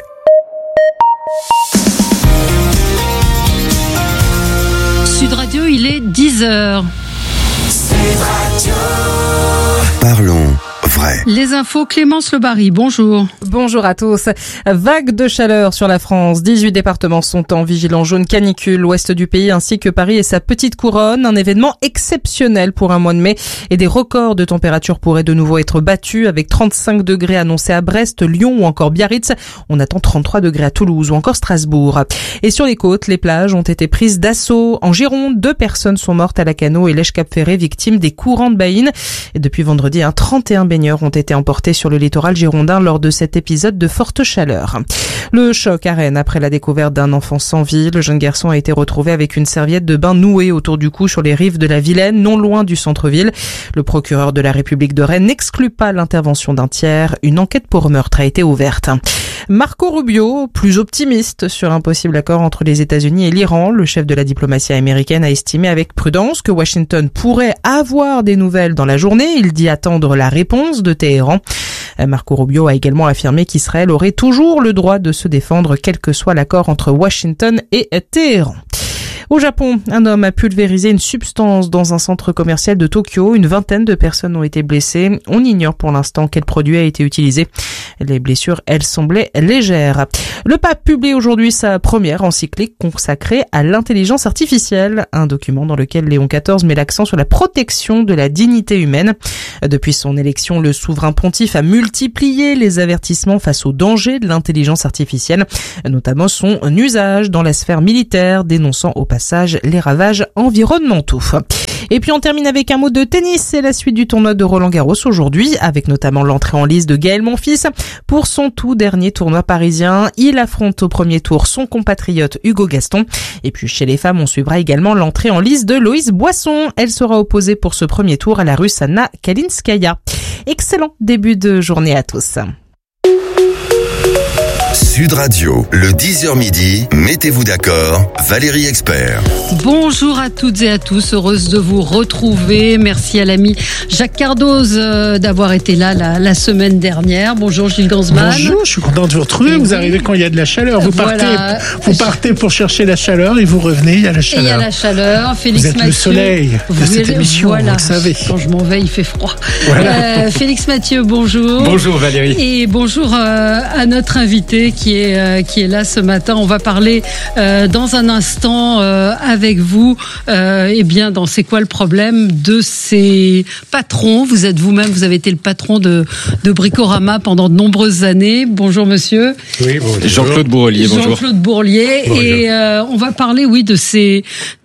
Sud Radio, il est 10h. Sud Radio. Parlons vrai. Les infos, Clémence Lebarry, bonjour. Bonjour à tous. Vague de chaleur sur la France. 18 départements sont en vigilance jaune canicule, l'ouest du pays ainsi que Paris et sa petite couronne. Un événement exceptionnel pour un mois de mai et des records de température pourraient de nouveau être battus avec 35 degrés annoncés à Brest, Lyon ou encore Biarritz. On attend 33 degrés à Toulouse ou encore Strasbourg. Et sur les côtes, les plages ont été prises d'assaut. En Gironde, 2 personnes sont mortes à Lacanau et Lèche-Cap-Ferré, victimes des courants de Baïne. Et depuis vendredi, 31 baigneurs ont été emportés sur le littoral girondin lors de cet épisode de forte chaleur. Le choc à Rennes après la découverte d'un enfant sans vie. Le jeune garçon a été retrouvé avec une serviette de bain nouée autour du cou sur les rives de la Vilaine, non loin du centre-ville. Le procureur de la République de Rennes n'exclut pas l'intervention d'un tiers. Une enquête pour meurtre a été ouverte. Marco Rubio, plus optimiste sur un possible accord entre les États-Unis et l'Iran. Le chef de la diplomatie américaine a estimé avec prudence que Washington pourrait avoir des nouvelles dans la journée. Il dit attendre la réponse de Téhéran. Marco Rubio a également affirmé qu'Israël aurait toujours le droit de se défendre quel que soit l'accord entre Washington et Téhéran. Au Japon, un homme a pulvérisé une substance dans un centre commercial de Tokyo. Une vingtaine de personnes ont été blessées. On ignore pour l'instant quel produit a été utilisé. Les blessures, elles, semblaient légères. Le pape publie aujourd'hui sa première encyclique consacrée à l'intelligence artificielle, un document dans lequel Léon XIV met l'accent sur la protection de la dignité humaine. Depuis son élection, le souverain pontife a multiplié les avertissements face aux dangers de l'intelligence artificielle, notamment son usage dans la sphère militaire, dénonçant au passage les ravages environnementaux. Et puis on termine avec un mot de tennis. C'est la suite du tournoi de Roland-Garros aujourd'hui, avec notamment l'entrée en lice de Gaël Monfils pour son tout dernier tournoi parisien. Il affronte au premier tour son compatriote Hugo Gaston. Et puis chez les femmes, on suivra également l'entrée en lice de Loïse Boisson. Elle sera opposée pour ce premier tour à la Russe Anna Kalinskaya. Excellent début de journée à tous. Sud Radio, le 10h midi, mettez-vous d'accord, Valérie Expert. Bonjour à toutes et à tous, heureuse de vous retrouver. Merci à l'ami Jacques Cardoz d'avoir été là la semaine dernière. Bonjour Gilles Gansman. Bonjour, je suis content de vous retrouver. Vous arrivez quand il y a de la chaleur. Vous partez pour chercher la chaleur et vous revenez, il y a la chaleur. Et il y a la chaleur. Félix vous êtes Mathieu, le soleil de cette émission, vous le savez. Quand je m'en vais, il fait froid. Voilà. Félix Mathieu, bonjour. Bonjour Valérie. Et bonjour à notre invité qui est là ce matin. On va parler dans un instant avec vous dans C'est quoi le problème de ces patrons. Vous êtes vous-même, vous avez été le patron de Bricorama pendant de nombreuses années. Bonjour monsieur. Oui, bonjour. Jean-Claude Bourlier, bonjour. Jean-Claude Bourlier. Bonjour. Et on va parler de ces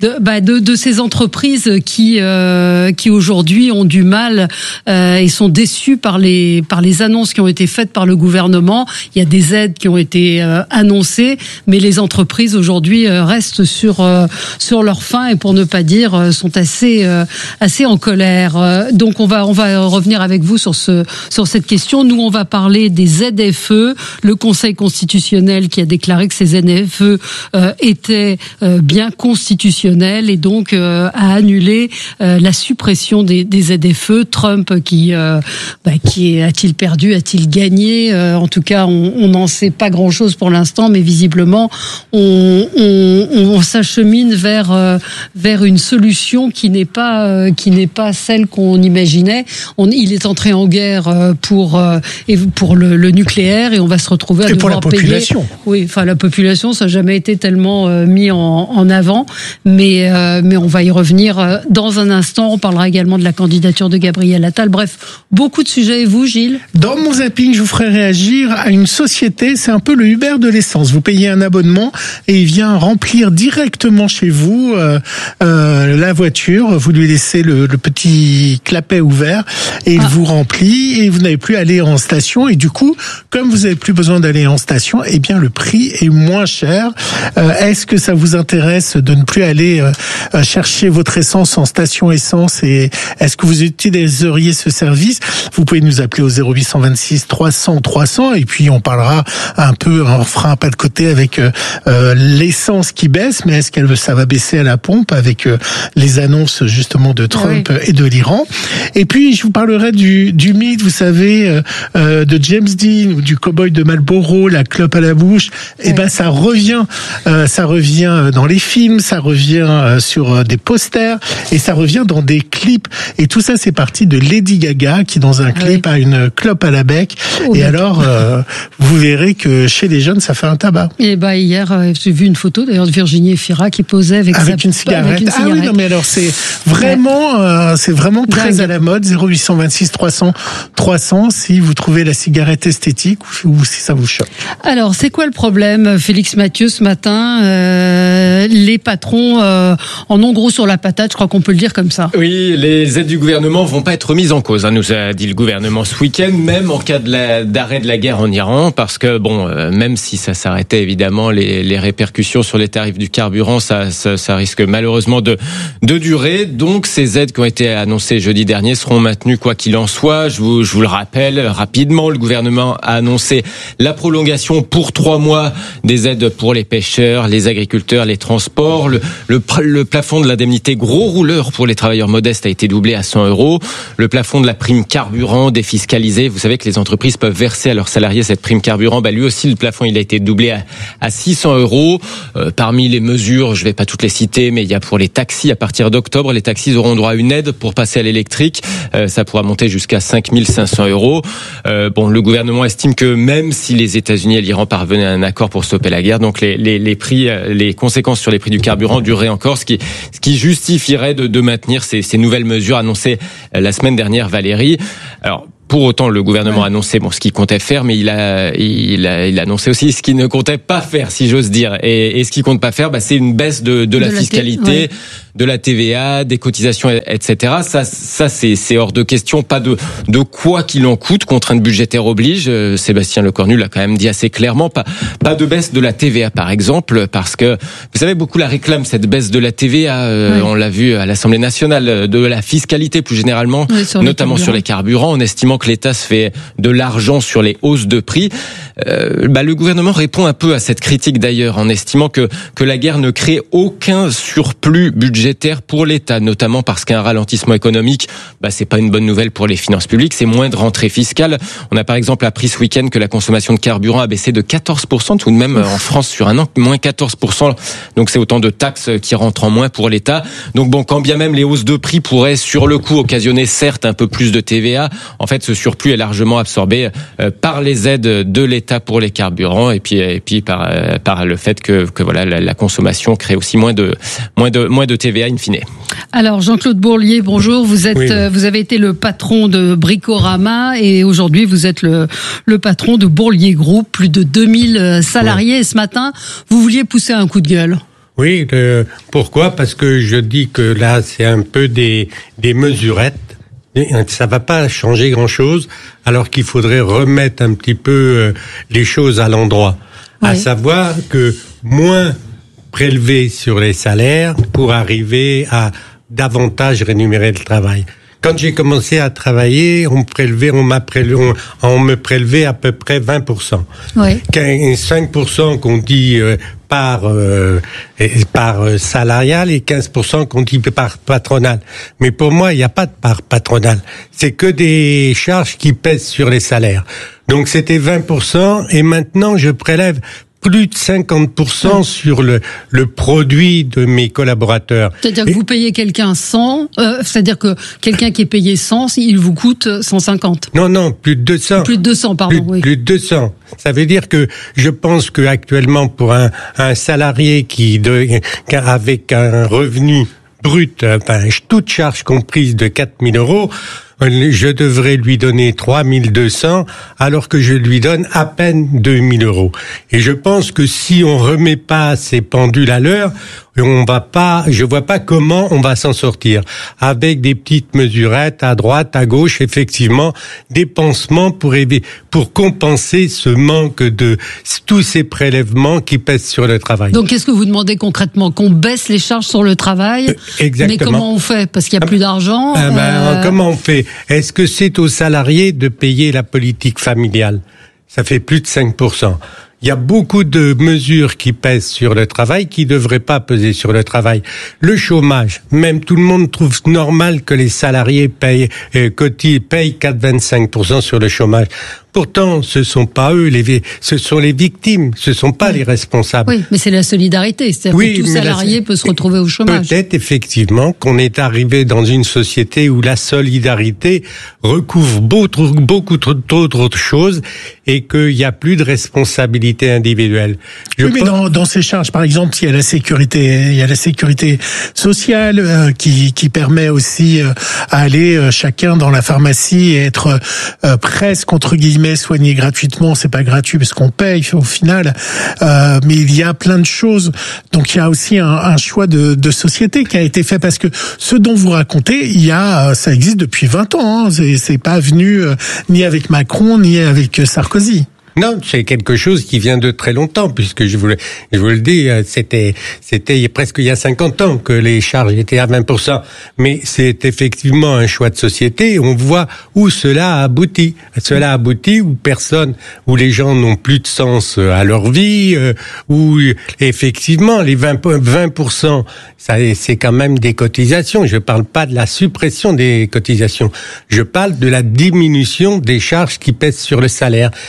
entreprises qui aujourd'hui ont du mal et sont déçues par les annonces qui ont été faites par le gouvernement. Il y a des aides qui ont été annoncées, mais les entreprises aujourd'hui restent sur leur faim et pour ne pas dire sont assez en colère. Donc on va revenir avec vous sur cette question. Nous on va parler des ZFE, le Conseil constitutionnel qui a déclaré que ces ZFE étaient bien constitutionnels et donc a annulé la suppression des ZFE. Trump qui a-t-il perdu, a-t-il gagné? En tout cas, on n'en sait pas grand-chose pour l'instant, mais visiblement, on s'achemine vers une solution qui n'est pas celle qu'on imaginait. Il est entré en guerre pour le nucléaire et on va se retrouver à devoir payer. Et pour la population. Oui, enfin la population, ça n'a jamais été tellement mis en avant, mais on va y revenir dans un instant. On parlera également de la candidature de Gabriel Attal. Bref, beaucoup de sujets. Et vous, Gilles? Dans mon zapping, je vous ferai réagir à une société, c'est un peu le Uber de l'essence. Vous payez un abonnement et il vient remplir directement chez vous la voiture. Vous lui laissez le petit clapet ouvert et il vous remplit et vous n'avez plus à aller en station. Et du coup, comme vous n'avez plus besoin d'aller en station, eh bien le prix est moins cher. Est-ce que ça vous intéresse de ne plus aller chercher votre essence en station essence et est-ce que vous utiliseriez ce service? Vous pouvez nous appeler au 0826 300 300 et puis on parlera un peu, on fera un pas de côté avec l'essence qui baisse, mais est-ce que ça va baisser à la pompe avec les annonces justement de Trump et de l'Iran? Et puis je vous parlerai du mythe, vous savez, de James Dean ou du cow-boy de Marlboro, la clope à la bouche. Et ben ça revient dans les films, ça revient sur des posters et ça revient dans des clips. Et tout ça c'est parti de Lady Gaga qui dans un clip a une clope à la bec. Et alors vous verrez que chez les jeunes ça fait un tabac. Et hier j'ai vu une photo d'ailleurs de Virginie Efira qui posait avec une cigarette. Ah oui, non mais alors c'est vraiment très à la mode. 0826 300 300 si vous trouvez la cigarette esthétique ou si ça vous choque. Alors c'est quoi le problème, Félix Mathieu, ce matin? Les patrons en ont gros sur la patate, je crois qu'on peut le dire comme ça. Oui, les aides du gouvernement vont pas être mises en cause, nous a dit le gouvernement ce week-end, même en cas d'arrêt de la guerre en Iran, parce que même si ça s'arrêtait évidemment, les répercussions sur les tarifs du carburant, ça risque malheureusement de durer. Donc ces aides qui ont été annoncées jeudi dernier seront maintenues quoi qu'il en soit. Je vous le rappelle rapidement, le gouvernement a annoncé la prolongation pour 3 mois des aides pour les pêcheurs, les agriculteurs, les transports. Le plafond de l'indemnité gros rouleur pour les travailleurs modestes a été doublé à 100 €. Le plafond de la prime carburant défiscalisé, vous savez que les entreprises peuvent verser à leurs salariés cette prime carburant, lui aussi aussi, le plafond il a été doublé à 600 €. Parmi les mesures, je vais pas toutes les citer, mais il y a pour les taxis, à partir d'octobre, les taxis auront droit à une aide pour passer à l'électrique. Ça pourra monter jusqu'à 5 500 €. Le gouvernement estime que même si les États-Unis et l'Iran parvenaient à un accord pour stopper la guerre, donc les prix, les conséquences sur les prix du carburant dureraient encore, ce qui justifierait de maintenir ces nouvelles mesures annoncées la semaine dernière, Valérie. Alors, pour autant, le gouvernement a annoncé ce qu'il comptait faire, mais il a annoncé aussi ce qu'il ne comptait pas faire, si j'ose dire. Et ce qu'il compte pas faire, c'est une baisse de la fiscalité, de la TVA, des cotisations, etc. Ça c'est hors de question. Pas de quoi qu'il en coûte. Contrainte budgétaire oblige. Sébastien Lecornu l'a quand même dit assez clairement. Pas de baisse de la TVA, par exemple, parce que vous savez, beaucoup la réclament, cette baisse de la TVA. On l'a vu à l'Assemblée nationale, de la fiscalité plus généralement, notamment sur les carburants, en estimant que l'État se fait de l'argent sur les hausses de prix. Le gouvernement répond un peu à cette critique d'ailleurs, en estimant que la guerre ne crée aucun surplus budgétaire pour l'État, notamment parce qu'un ralentissement économique, c'est pas une bonne nouvelle pour les finances publiques, c'est moins de rentrées fiscales. On a par exemple appris ce week-end que la consommation de carburant a baissé de 14% tout de même en France sur un an, moins 14%. Donc c'est autant de taxes qui rentrent en moins pour l'État. Donc quand bien même les hausses de prix pourraient sur le coup occasionner certes un peu plus de TVA, en fait ce surplus est largement absorbé par les aides de l'État pour les carburants et puis par le fait que la consommation crée aussi moins de TVA in fine. Alors Jean-Claude Bourlier, bonjour. Vous avez été le patron de Bricorama et aujourd'hui vous êtes le patron de Bourlier Group, plus de 2000 salariés. Et ce matin, vous vouliez pousser un coup de gueule. Oui, pourquoi ? Parce que je dis que là, c'est un peu des mesurettes. Ça va pas changer grand-chose, alors qu'il faudrait remettre un petit peu les choses à l'endroit. À savoir que moins prélever sur les salaires pour arriver à davantage rémunérer le travail. Quand j'ai commencé à travailler, on me prélevait à peu près 20%. 5% qu'on dit par salarial et 15% qu'on dit par patronal. Mais pour moi, il n'y a pas de part patronale. C'est que des charges qui pèsent sur les salaires. Donc c'était 20% et maintenant je prélève plus de 50% sur le produit de mes collaborateurs. C'est-à-dire que vous payez quelqu'un 100, c'est-à-dire que quelqu'un qui est payé 100, il vous coûte 150. Non, plus de 200. Plus de 200, pardon, Plus de 200. Ça veut dire que je pense que actuellement pour un salarié avec un revenu brut, toute charge comprise de 4 000 €, je devrais lui donner 3 200 alors que je lui donne à peine 2 000 €. Et je pense que si on remet pas ces pendules à l'heure, je vois pas comment on va s'en sortir. Avec des petites mesurettes à droite, à gauche, effectivement, des pansements pour compenser ce manque de tous ces prélèvements qui pèsent sur le travail. Donc, qu'est-ce que vous demandez concrètement? Qu'on baisse les charges sur le travail? Exactement. Mais comment on fait? Parce qu'il y a plus d'argent. Comment on fait? Est-ce que c'est aux salariés de payer la politique familiale? Ça fait plus de 5%. Il y a beaucoup de mesures qui pèsent sur le travail qui devraient pas peser sur le travail. Le chômage, même tout le monde trouve normal que les salariés payent 4,25% sur le chômage. Pourtant, ce sont pas eux, ce sont les victimes, ce sont pas les responsables. Oui, mais c'est la solidarité, c'est-à-dire que tout salarié peut se retrouver au chômage. Peut-être effectivement qu'on est arrivé dans une société où la solidarité recouvre beaucoup d'autres choses et qu'il n'y a plus de responsabilité individuelle. Mais dans ces charges, par exemple, il y a la sécurité sociale qui permet aussi à aller chacun dans la pharmacie et être presque entre guillemets soigné gratuitement. C'est pas gratuit parce qu'on paye au final, mais il y a plein de choses. Donc il y a aussi un choix de société qui a été fait parce que ce dont vous racontez, ça existe depuis 20 ans. Hein. C'est pas venu ni avec Macron ni avec Sarkozy. Non, c'est quelque chose qui vient de très longtemps, puisque je vous le dis, c'était presque il y a 50 ans que les charges étaient à 20%. Mais c'est effectivement un choix de société. On voit où cela aboutit. Cela aboutit où les gens n'ont plus de sens à leur vie, où effectivement les 20%, c'est quand même des cotisations. Je parle pas de la suppression des cotisations. Je parle de la diminution des charges qui pèsent sur le salaire. Ouais.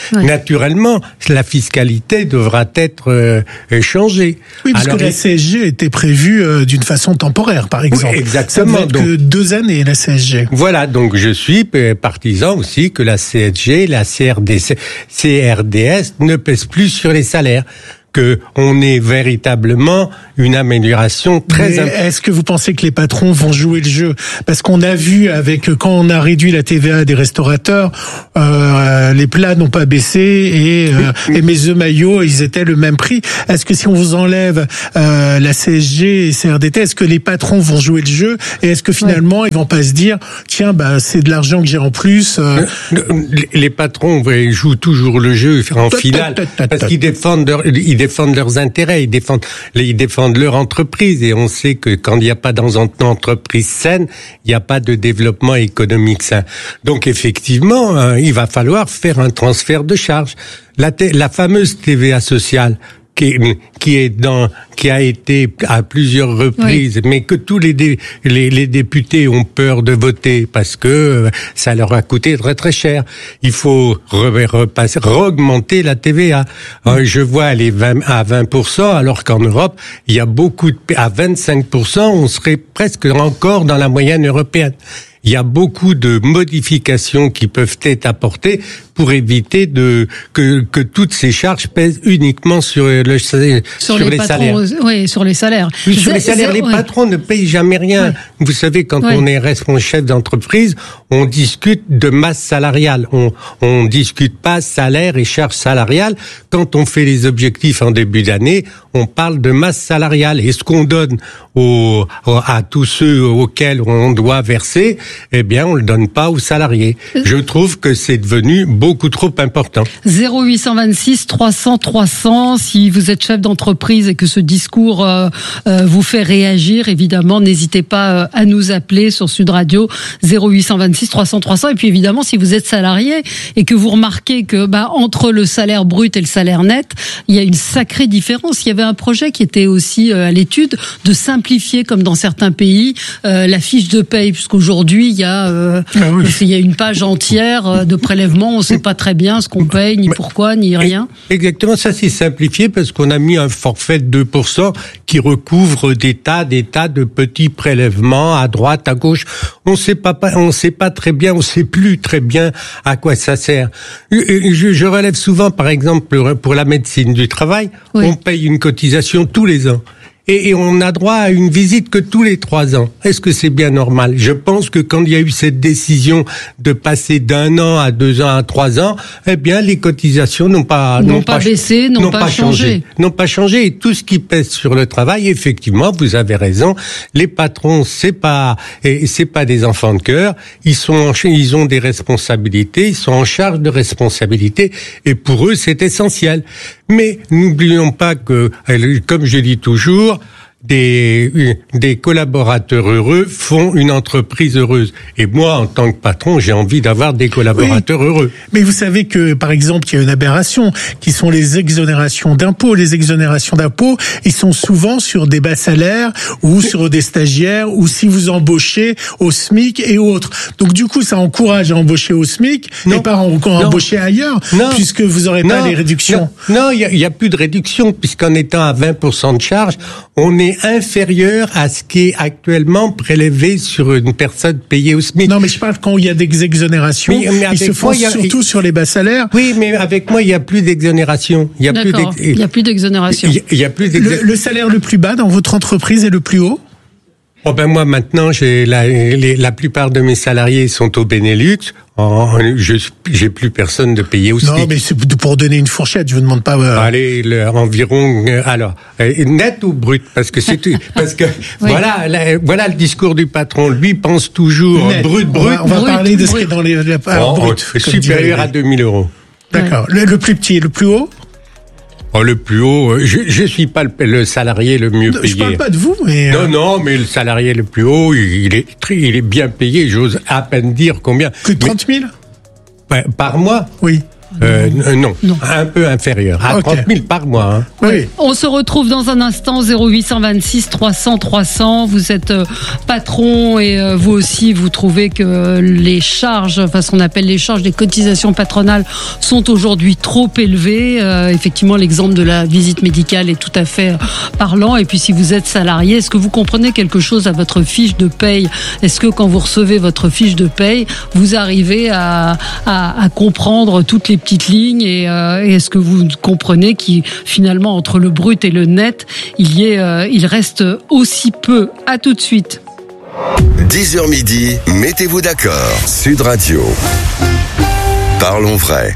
naturellement, la fiscalité devra être changée. Oui, parce que la CSG était prévue d'une façon temporaire, par exemple. Oui, exactement. Ça devait être que 2 années, la CSG. Voilà, donc je suis partisan aussi que la CSG, la CRDS ne pèse plus sur les salaires. Que on ait véritablement une amélioration très importante. Est-ce que vous pensez que les patrons vont jouer le jeu? Parce qu'on a vu quand on a réduit la TVA des restaurateurs, les plats n'ont pas baissé et mes œufs maillots, ils étaient le même prix. Est-ce que si on vous enlève la CSG et CRDT, est-ce que les patrons vont jouer le jeu? Et est-ce que finalement ils vont pas se dire tiens, c'est de l'argent que j'ai en plus? Les patrons jouent toujours le jeu en finale parce qu'ils défendent leurs intérêts, ils défendent leur entreprise, et on sait que quand il n'y a pas dans une entreprise saine, il n'y a pas de développement économique sain. Donc effectivement, il va falloir faire un transfert de charges. La fameuse TVA sociale, qui a été à plusieurs reprises, mais que tous les députés ont peur de voter parce que ça leur a coûté très très cher. Il faut augmenter la TVA. Je vois elle est à 20%, alors qu'en Europe, il y a à 25%, on serait presque encore dans la moyenne européenne. Il y a beaucoup de modifications qui peuvent être apportées pour éviter que toutes ces charges pèsent uniquement sur les salaires. Oui, sur les salaires. Oui, sur les salaires, les patrons ne payent jamais rien. Ouais. Vous savez, quand on est responsable chef d'entreprise, on discute de masse salariale. On discute pas salaire et charges salariales. Quand on fait les objectifs en début d'année, on parle de masse salariale. Et ce qu'on donne à tous ceux auxquels on doit verser, eh bien, on le donne pas aux salariés. Je trouve que c'est devenu beaucoup trop important. 0826 300 300, si vous êtes chef d'entreprise et que ce discours vous fait réagir, évidemment, n'hésitez pas à nous appeler sur Sud Radio 0826 300 300. Et puis évidemment, si vous êtes salarié et que vous remarquez que entre le salaire brut et le salaire net, il y a une sacrée différence. Il y avait un projet qui était aussi à l'étude de simplifier, comme dans certains pays, la fiche de paye, puisqu'aujourd'hui il y a une page entière de prélèvements. On ne sait pas très bien ce qu'on paye, ni pourquoi, ni rien. Exactement, ça c'est simplifié parce qu'on a mis un forfait de 2% qui recouvre des tas de petits prélèvements à droite, à gauche. On sait pas très bien, on sait plus très bien à quoi ça sert. Je relève souvent, par exemple, pour la médecine du travail, on paye une cotisation tous les ans. Et on a droit à une visite que tous les 3 ans. Est-ce que c'est bien normal? Je pense que quand il y a eu cette décision de passer d'1 an à 2 ans à 3 ans, eh bien, les cotisations n'ont pas baissé, n'ont pas changé. N'ont pas changé. Et tout ce qui pèse sur le travail, effectivement, vous avez raison. Les patrons, c'est pas des enfants de cœur. Ils ont des responsabilités. Ils sont en charge de responsabilités. Et pour eux, c'est essentiel. Mais n'oublions pas que, comme je dis toujours, des collaborateurs heureux font une entreprise heureuse. Et moi, en tant que patron, j'ai envie d'avoir des collaborateurs heureux. Mais vous savez que, par exemple, il y a une aberration, qui sont les exonérations d'impôts. Les exonérations d'impôts, ils sont souvent sur des bas salaires ou sur des stagiaires ou si vous embauchez au SMIC et autres. Donc, du coup, ça encourage à embaucher au SMIC et pas encore embaucher ailleurs, puisque vous n'aurez pas les réductions. Non, il y a plus de réduction, puisqu'en étant à 20% de charge, on est inférieur à ce qui est actuellement prélevé sur une personne payée au SMIC. Non, mais je parle quand il y a des exonérations, ils se font surtout sur les bas salaires. Oui, mais avec moi, il n'y a plus d'exonération. Il n'y a plus d'exonération. Le salaire le plus bas dans votre entreprise est le plus haut? Oh ben moi maintenant, la plupart de mes salariés sont au Benelux. J'ai plus personne de payer au SMIC. Non, mais c'est pour donner une fourchette. Je vous demande pas. Allez, environ. Alors, net ou brut, parce que voilà le discours du patron. Lui pense toujours net. Brut. On va parler de ce qui est dans les brut. Supérieur à 2000 €. D'accord. Le plus petit, le plus haut? Oh, le plus haut, je suis pas le salarié le mieux payé. Je parle pas de vous, mais... Non, mais le salarié le plus haut, il est bien payé, j'ose à peine dire combien. Plus de 30 000 Par mois? Oui. Non, un peu inférieur, à 30 000 par mois. Hein. Oui. On se retrouve dans un instant, 0826 300 300. Vous êtes patron et vous aussi, vous trouvez que les charges, enfin ce qu'on appelle les charges des cotisations patronales sont aujourd'hui trop élevées. Effectivement, l'exemple de la visite médicale est tout à fait parlant. Et puis si vous êtes salarié, est-ce que vous comprenez quelque chose à votre fiche de paye? Est-ce que quand vous recevez votre fiche de paye, vous arrivez à comprendre toutes les petites lignes et est-ce que vous comprenez qu'il finalement entre le brut et le net, il reste aussi peu? À tout de suite. 10h midi, mettez-vous d'accord. Sud Radio. Parlons vrai.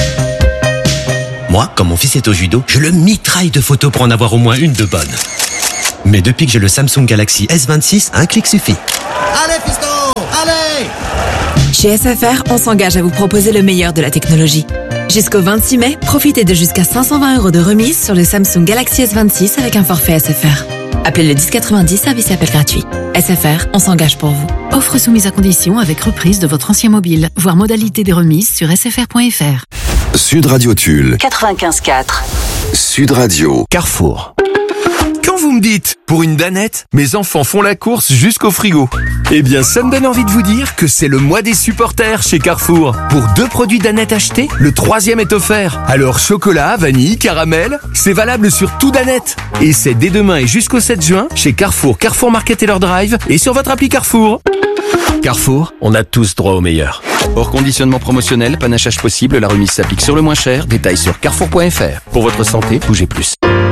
Moi, quand mon fils est au judo, je le mitraille de photos pour en avoir au moins une de bonne. Mais depuis que j'ai le Samsung Galaxy S26, un clic suffit. Allez, fiston, allez! Chez SFR, on s'engage à vous proposer le meilleur de la technologie. Jusqu'au 26 mai, profitez de jusqu'à 520 € de remise sur le Samsung Galaxy S26 avec un forfait SFR. Appelez le 1090, service et appel gratuit. SFR, on s'engage pour vous. Offre soumise à condition avec reprise de votre ancien mobile. Voir modalité des remises sur sfr.fr. Sud Radio Tulle. 95.4. Sud Radio. Carrefour. Quand vous me dites, pour une danette, mes enfants font la course jusqu'au frigo. Eh bien, ça me donne envie de vous dire que c'est le mois des supporters chez Carrefour. Pour 2 produits Danette achetés, le 3e est offert. Alors, chocolat, vanille, caramel, c'est valable sur tout Danette. Et c'est dès demain et jusqu'au 7 juin, chez Carrefour, Carrefour Market et leur Drive, et sur votre appli Carrefour. Carrefour, on a tous droit au meilleur. Hors conditionnement promotionnel, panachage possible, la remise s'applique sur le moins cher. Détails sur carrefour.fr. Pour votre santé, bougez plus.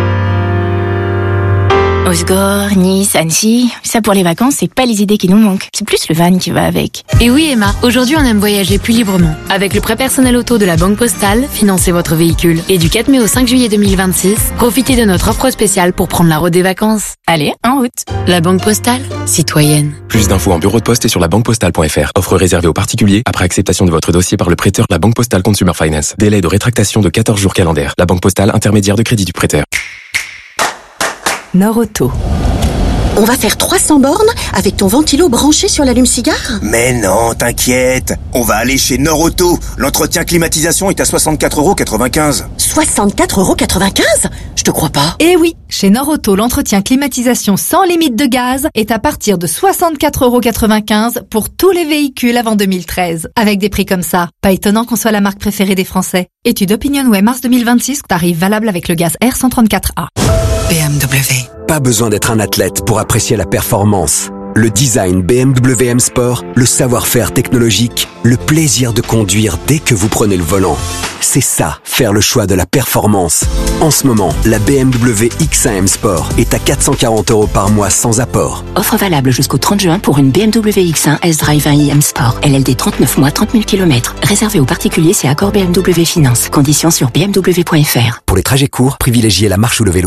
Osgore, Nice, Annecy, ça pour les vacances, c'est pas les idées qui nous manquent. C'est plus le van qui va avec. Et oui Emma, aujourd'hui on aime voyager plus librement. Avec le prêt personnel auto de la Banque Postale, financez votre véhicule. Et du 4 mai au 5 juillet 2026, profitez de notre offre spéciale pour prendre la route des vacances. Allez, en route. La Banque Postale, citoyenne. Plus d'infos en bureau de poste et sur labanquepostale.fr. Offre réservée aux particuliers après acceptation de votre dossier par le prêteur La Banque Postale Consumer Finance. Délai de rétractation de 14 jours calendaires. La Banque Postale, intermédiaire de crédit du prêteur. Norauto. On va faire 300 bornes avec ton ventilo branché sur l'allume-cigare? Mais non, t'inquiète. On va aller chez Norauto. L'entretien climatisation est à 64,95 €. 64,95 €? Je te crois pas. Eh oui, chez Norauto, l'entretien climatisation sans limite de gaz est à partir de 64,95 € pour tous les véhicules avant 2013. Avec des prix comme ça, pas étonnant qu'on soit la marque préférée des Français. Étude OpinionWay mars 2026, tarif valable avec le gaz R134A. BMW. Pas besoin d'être un athlète pour apprécier la performance. Le design BMW M Sport, le savoir-faire technologique, le plaisir de conduire dès que vous prenez le volant. C'est ça, faire le choix de la performance. En ce moment, la BMW X1 M Sport est à 440 € par mois sans apport. Offre valable jusqu'au 30 juin pour une BMW X1 S-Drive 1i M Sport. LLD 39 mois, 30 000 km. Réservé aux particuliers, c'est accord BMW Finance. Conditions sur bmw.fr. Pour les trajets courts, privilégiez la marche ou le vélo.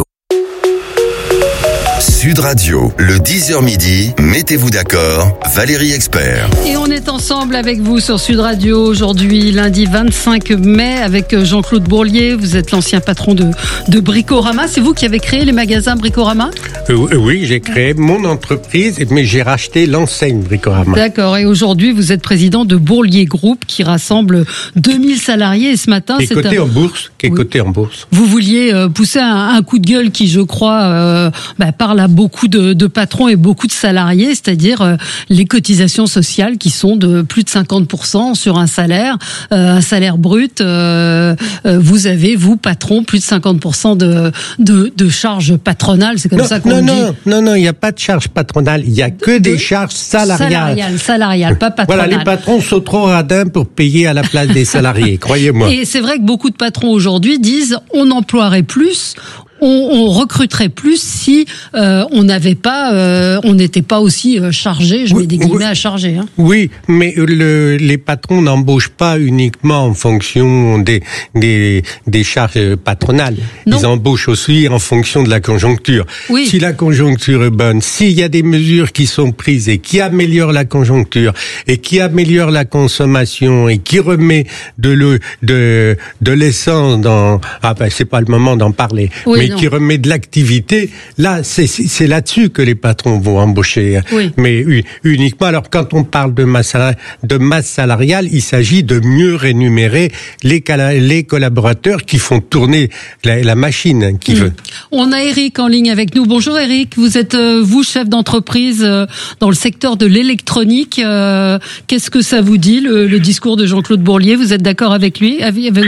Sud Radio, le 10h midi, mettez-vous d'accord, Valérie Expert. Et on est ensemble avec vous sur Sud Radio aujourd'hui, lundi 25 mai, avec Jean-Claude Bourlier. Vous êtes l'ancien patron de Bricorama. C'est vous qui avez créé les magasins Bricorama ? Oui, j'ai créé mon entreprise, mais j'ai racheté l'enseigne Bricorama. D'accord. Et aujourd'hui, vous êtes président de Bourlier Group, qui rassemble 2000 salariés. Et ce matin, qui est coté en bourse. Vous vouliez pousser un coup de gueule qui, je crois, parle à beaucoup de patrons et beaucoup de salariés, c'est-à-dire les cotisations sociales qui sont de plus de 50% sur un salaire brut. Vous avez, vous, patron, plus de 50% de charges patronales. C'est comme ça qu'on dit. Non, il n'y a pas de charges patronales. Il n'y a que des charges salariales. Salariales, pas patronales. Voilà, les patrons sont trop radins pour payer à la place des salariés, croyez-moi. Et c'est vrai que beaucoup de patrons aujourd'hui disent on emploierait plus, on recruterait plus si on n'était pas aussi chargé, je mets des guillemets à charger. Hein. Oui, mais les patrons n'embauchent pas uniquement en fonction des charges patronales. Non. Ils embauchent aussi en fonction de la conjoncture. Oui. Si la conjoncture est bonne, s'il y a des mesures qui sont prises et qui améliorent la conjoncture et qui améliorent la consommation et qui remet de l'essence dans... c'est pas le moment d'en parler. Oui. mais qui remet de l'activité, là, c'est là-dessus que les patrons vont embaucher. Oui. Mais uniquement, alors quand on parle de masse salariale, il s'agit de mieux rémunérer les collaborateurs qui font tourner la machine qui veut. On a Eric en ligne avec nous. Bonjour Eric, vous êtes vous chef d'entreprise dans le secteur de l'électronique. Qu'est-ce que ça vous dit le discours de Jean-Claude Bourlier? Vous êtes d'accord avec lui?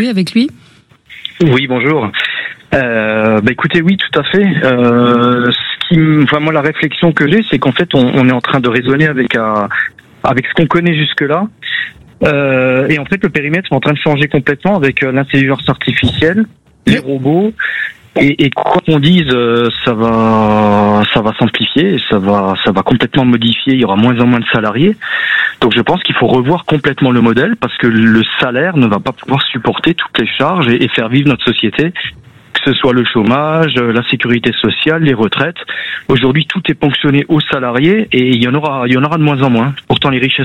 Oui, bonjour. Écoutez, oui, tout à fait. Moi, la réflexion que j'ai, c'est qu'en fait, on est en train de raisonner avec ce qu'on connaît jusque-là. Et en fait, le périmètre est en train de changer complètement avec l'intelligence artificielle, les robots. Et quoi qu'on dise, ça va s'amplifier, et ça va complètement modifier. Il y aura moins en moins de salariés. Donc je pense qu'il faut revoir complètement le modèle parce que le salaire ne va pas pouvoir supporter toutes les charges et faire vivre notre société. Que ce soit le chômage, la sécurité sociale, les retraites. Aujourd'hui, tout est ponctionné aux salariés et il y en aura de moins en moins. Pourtant, les richesses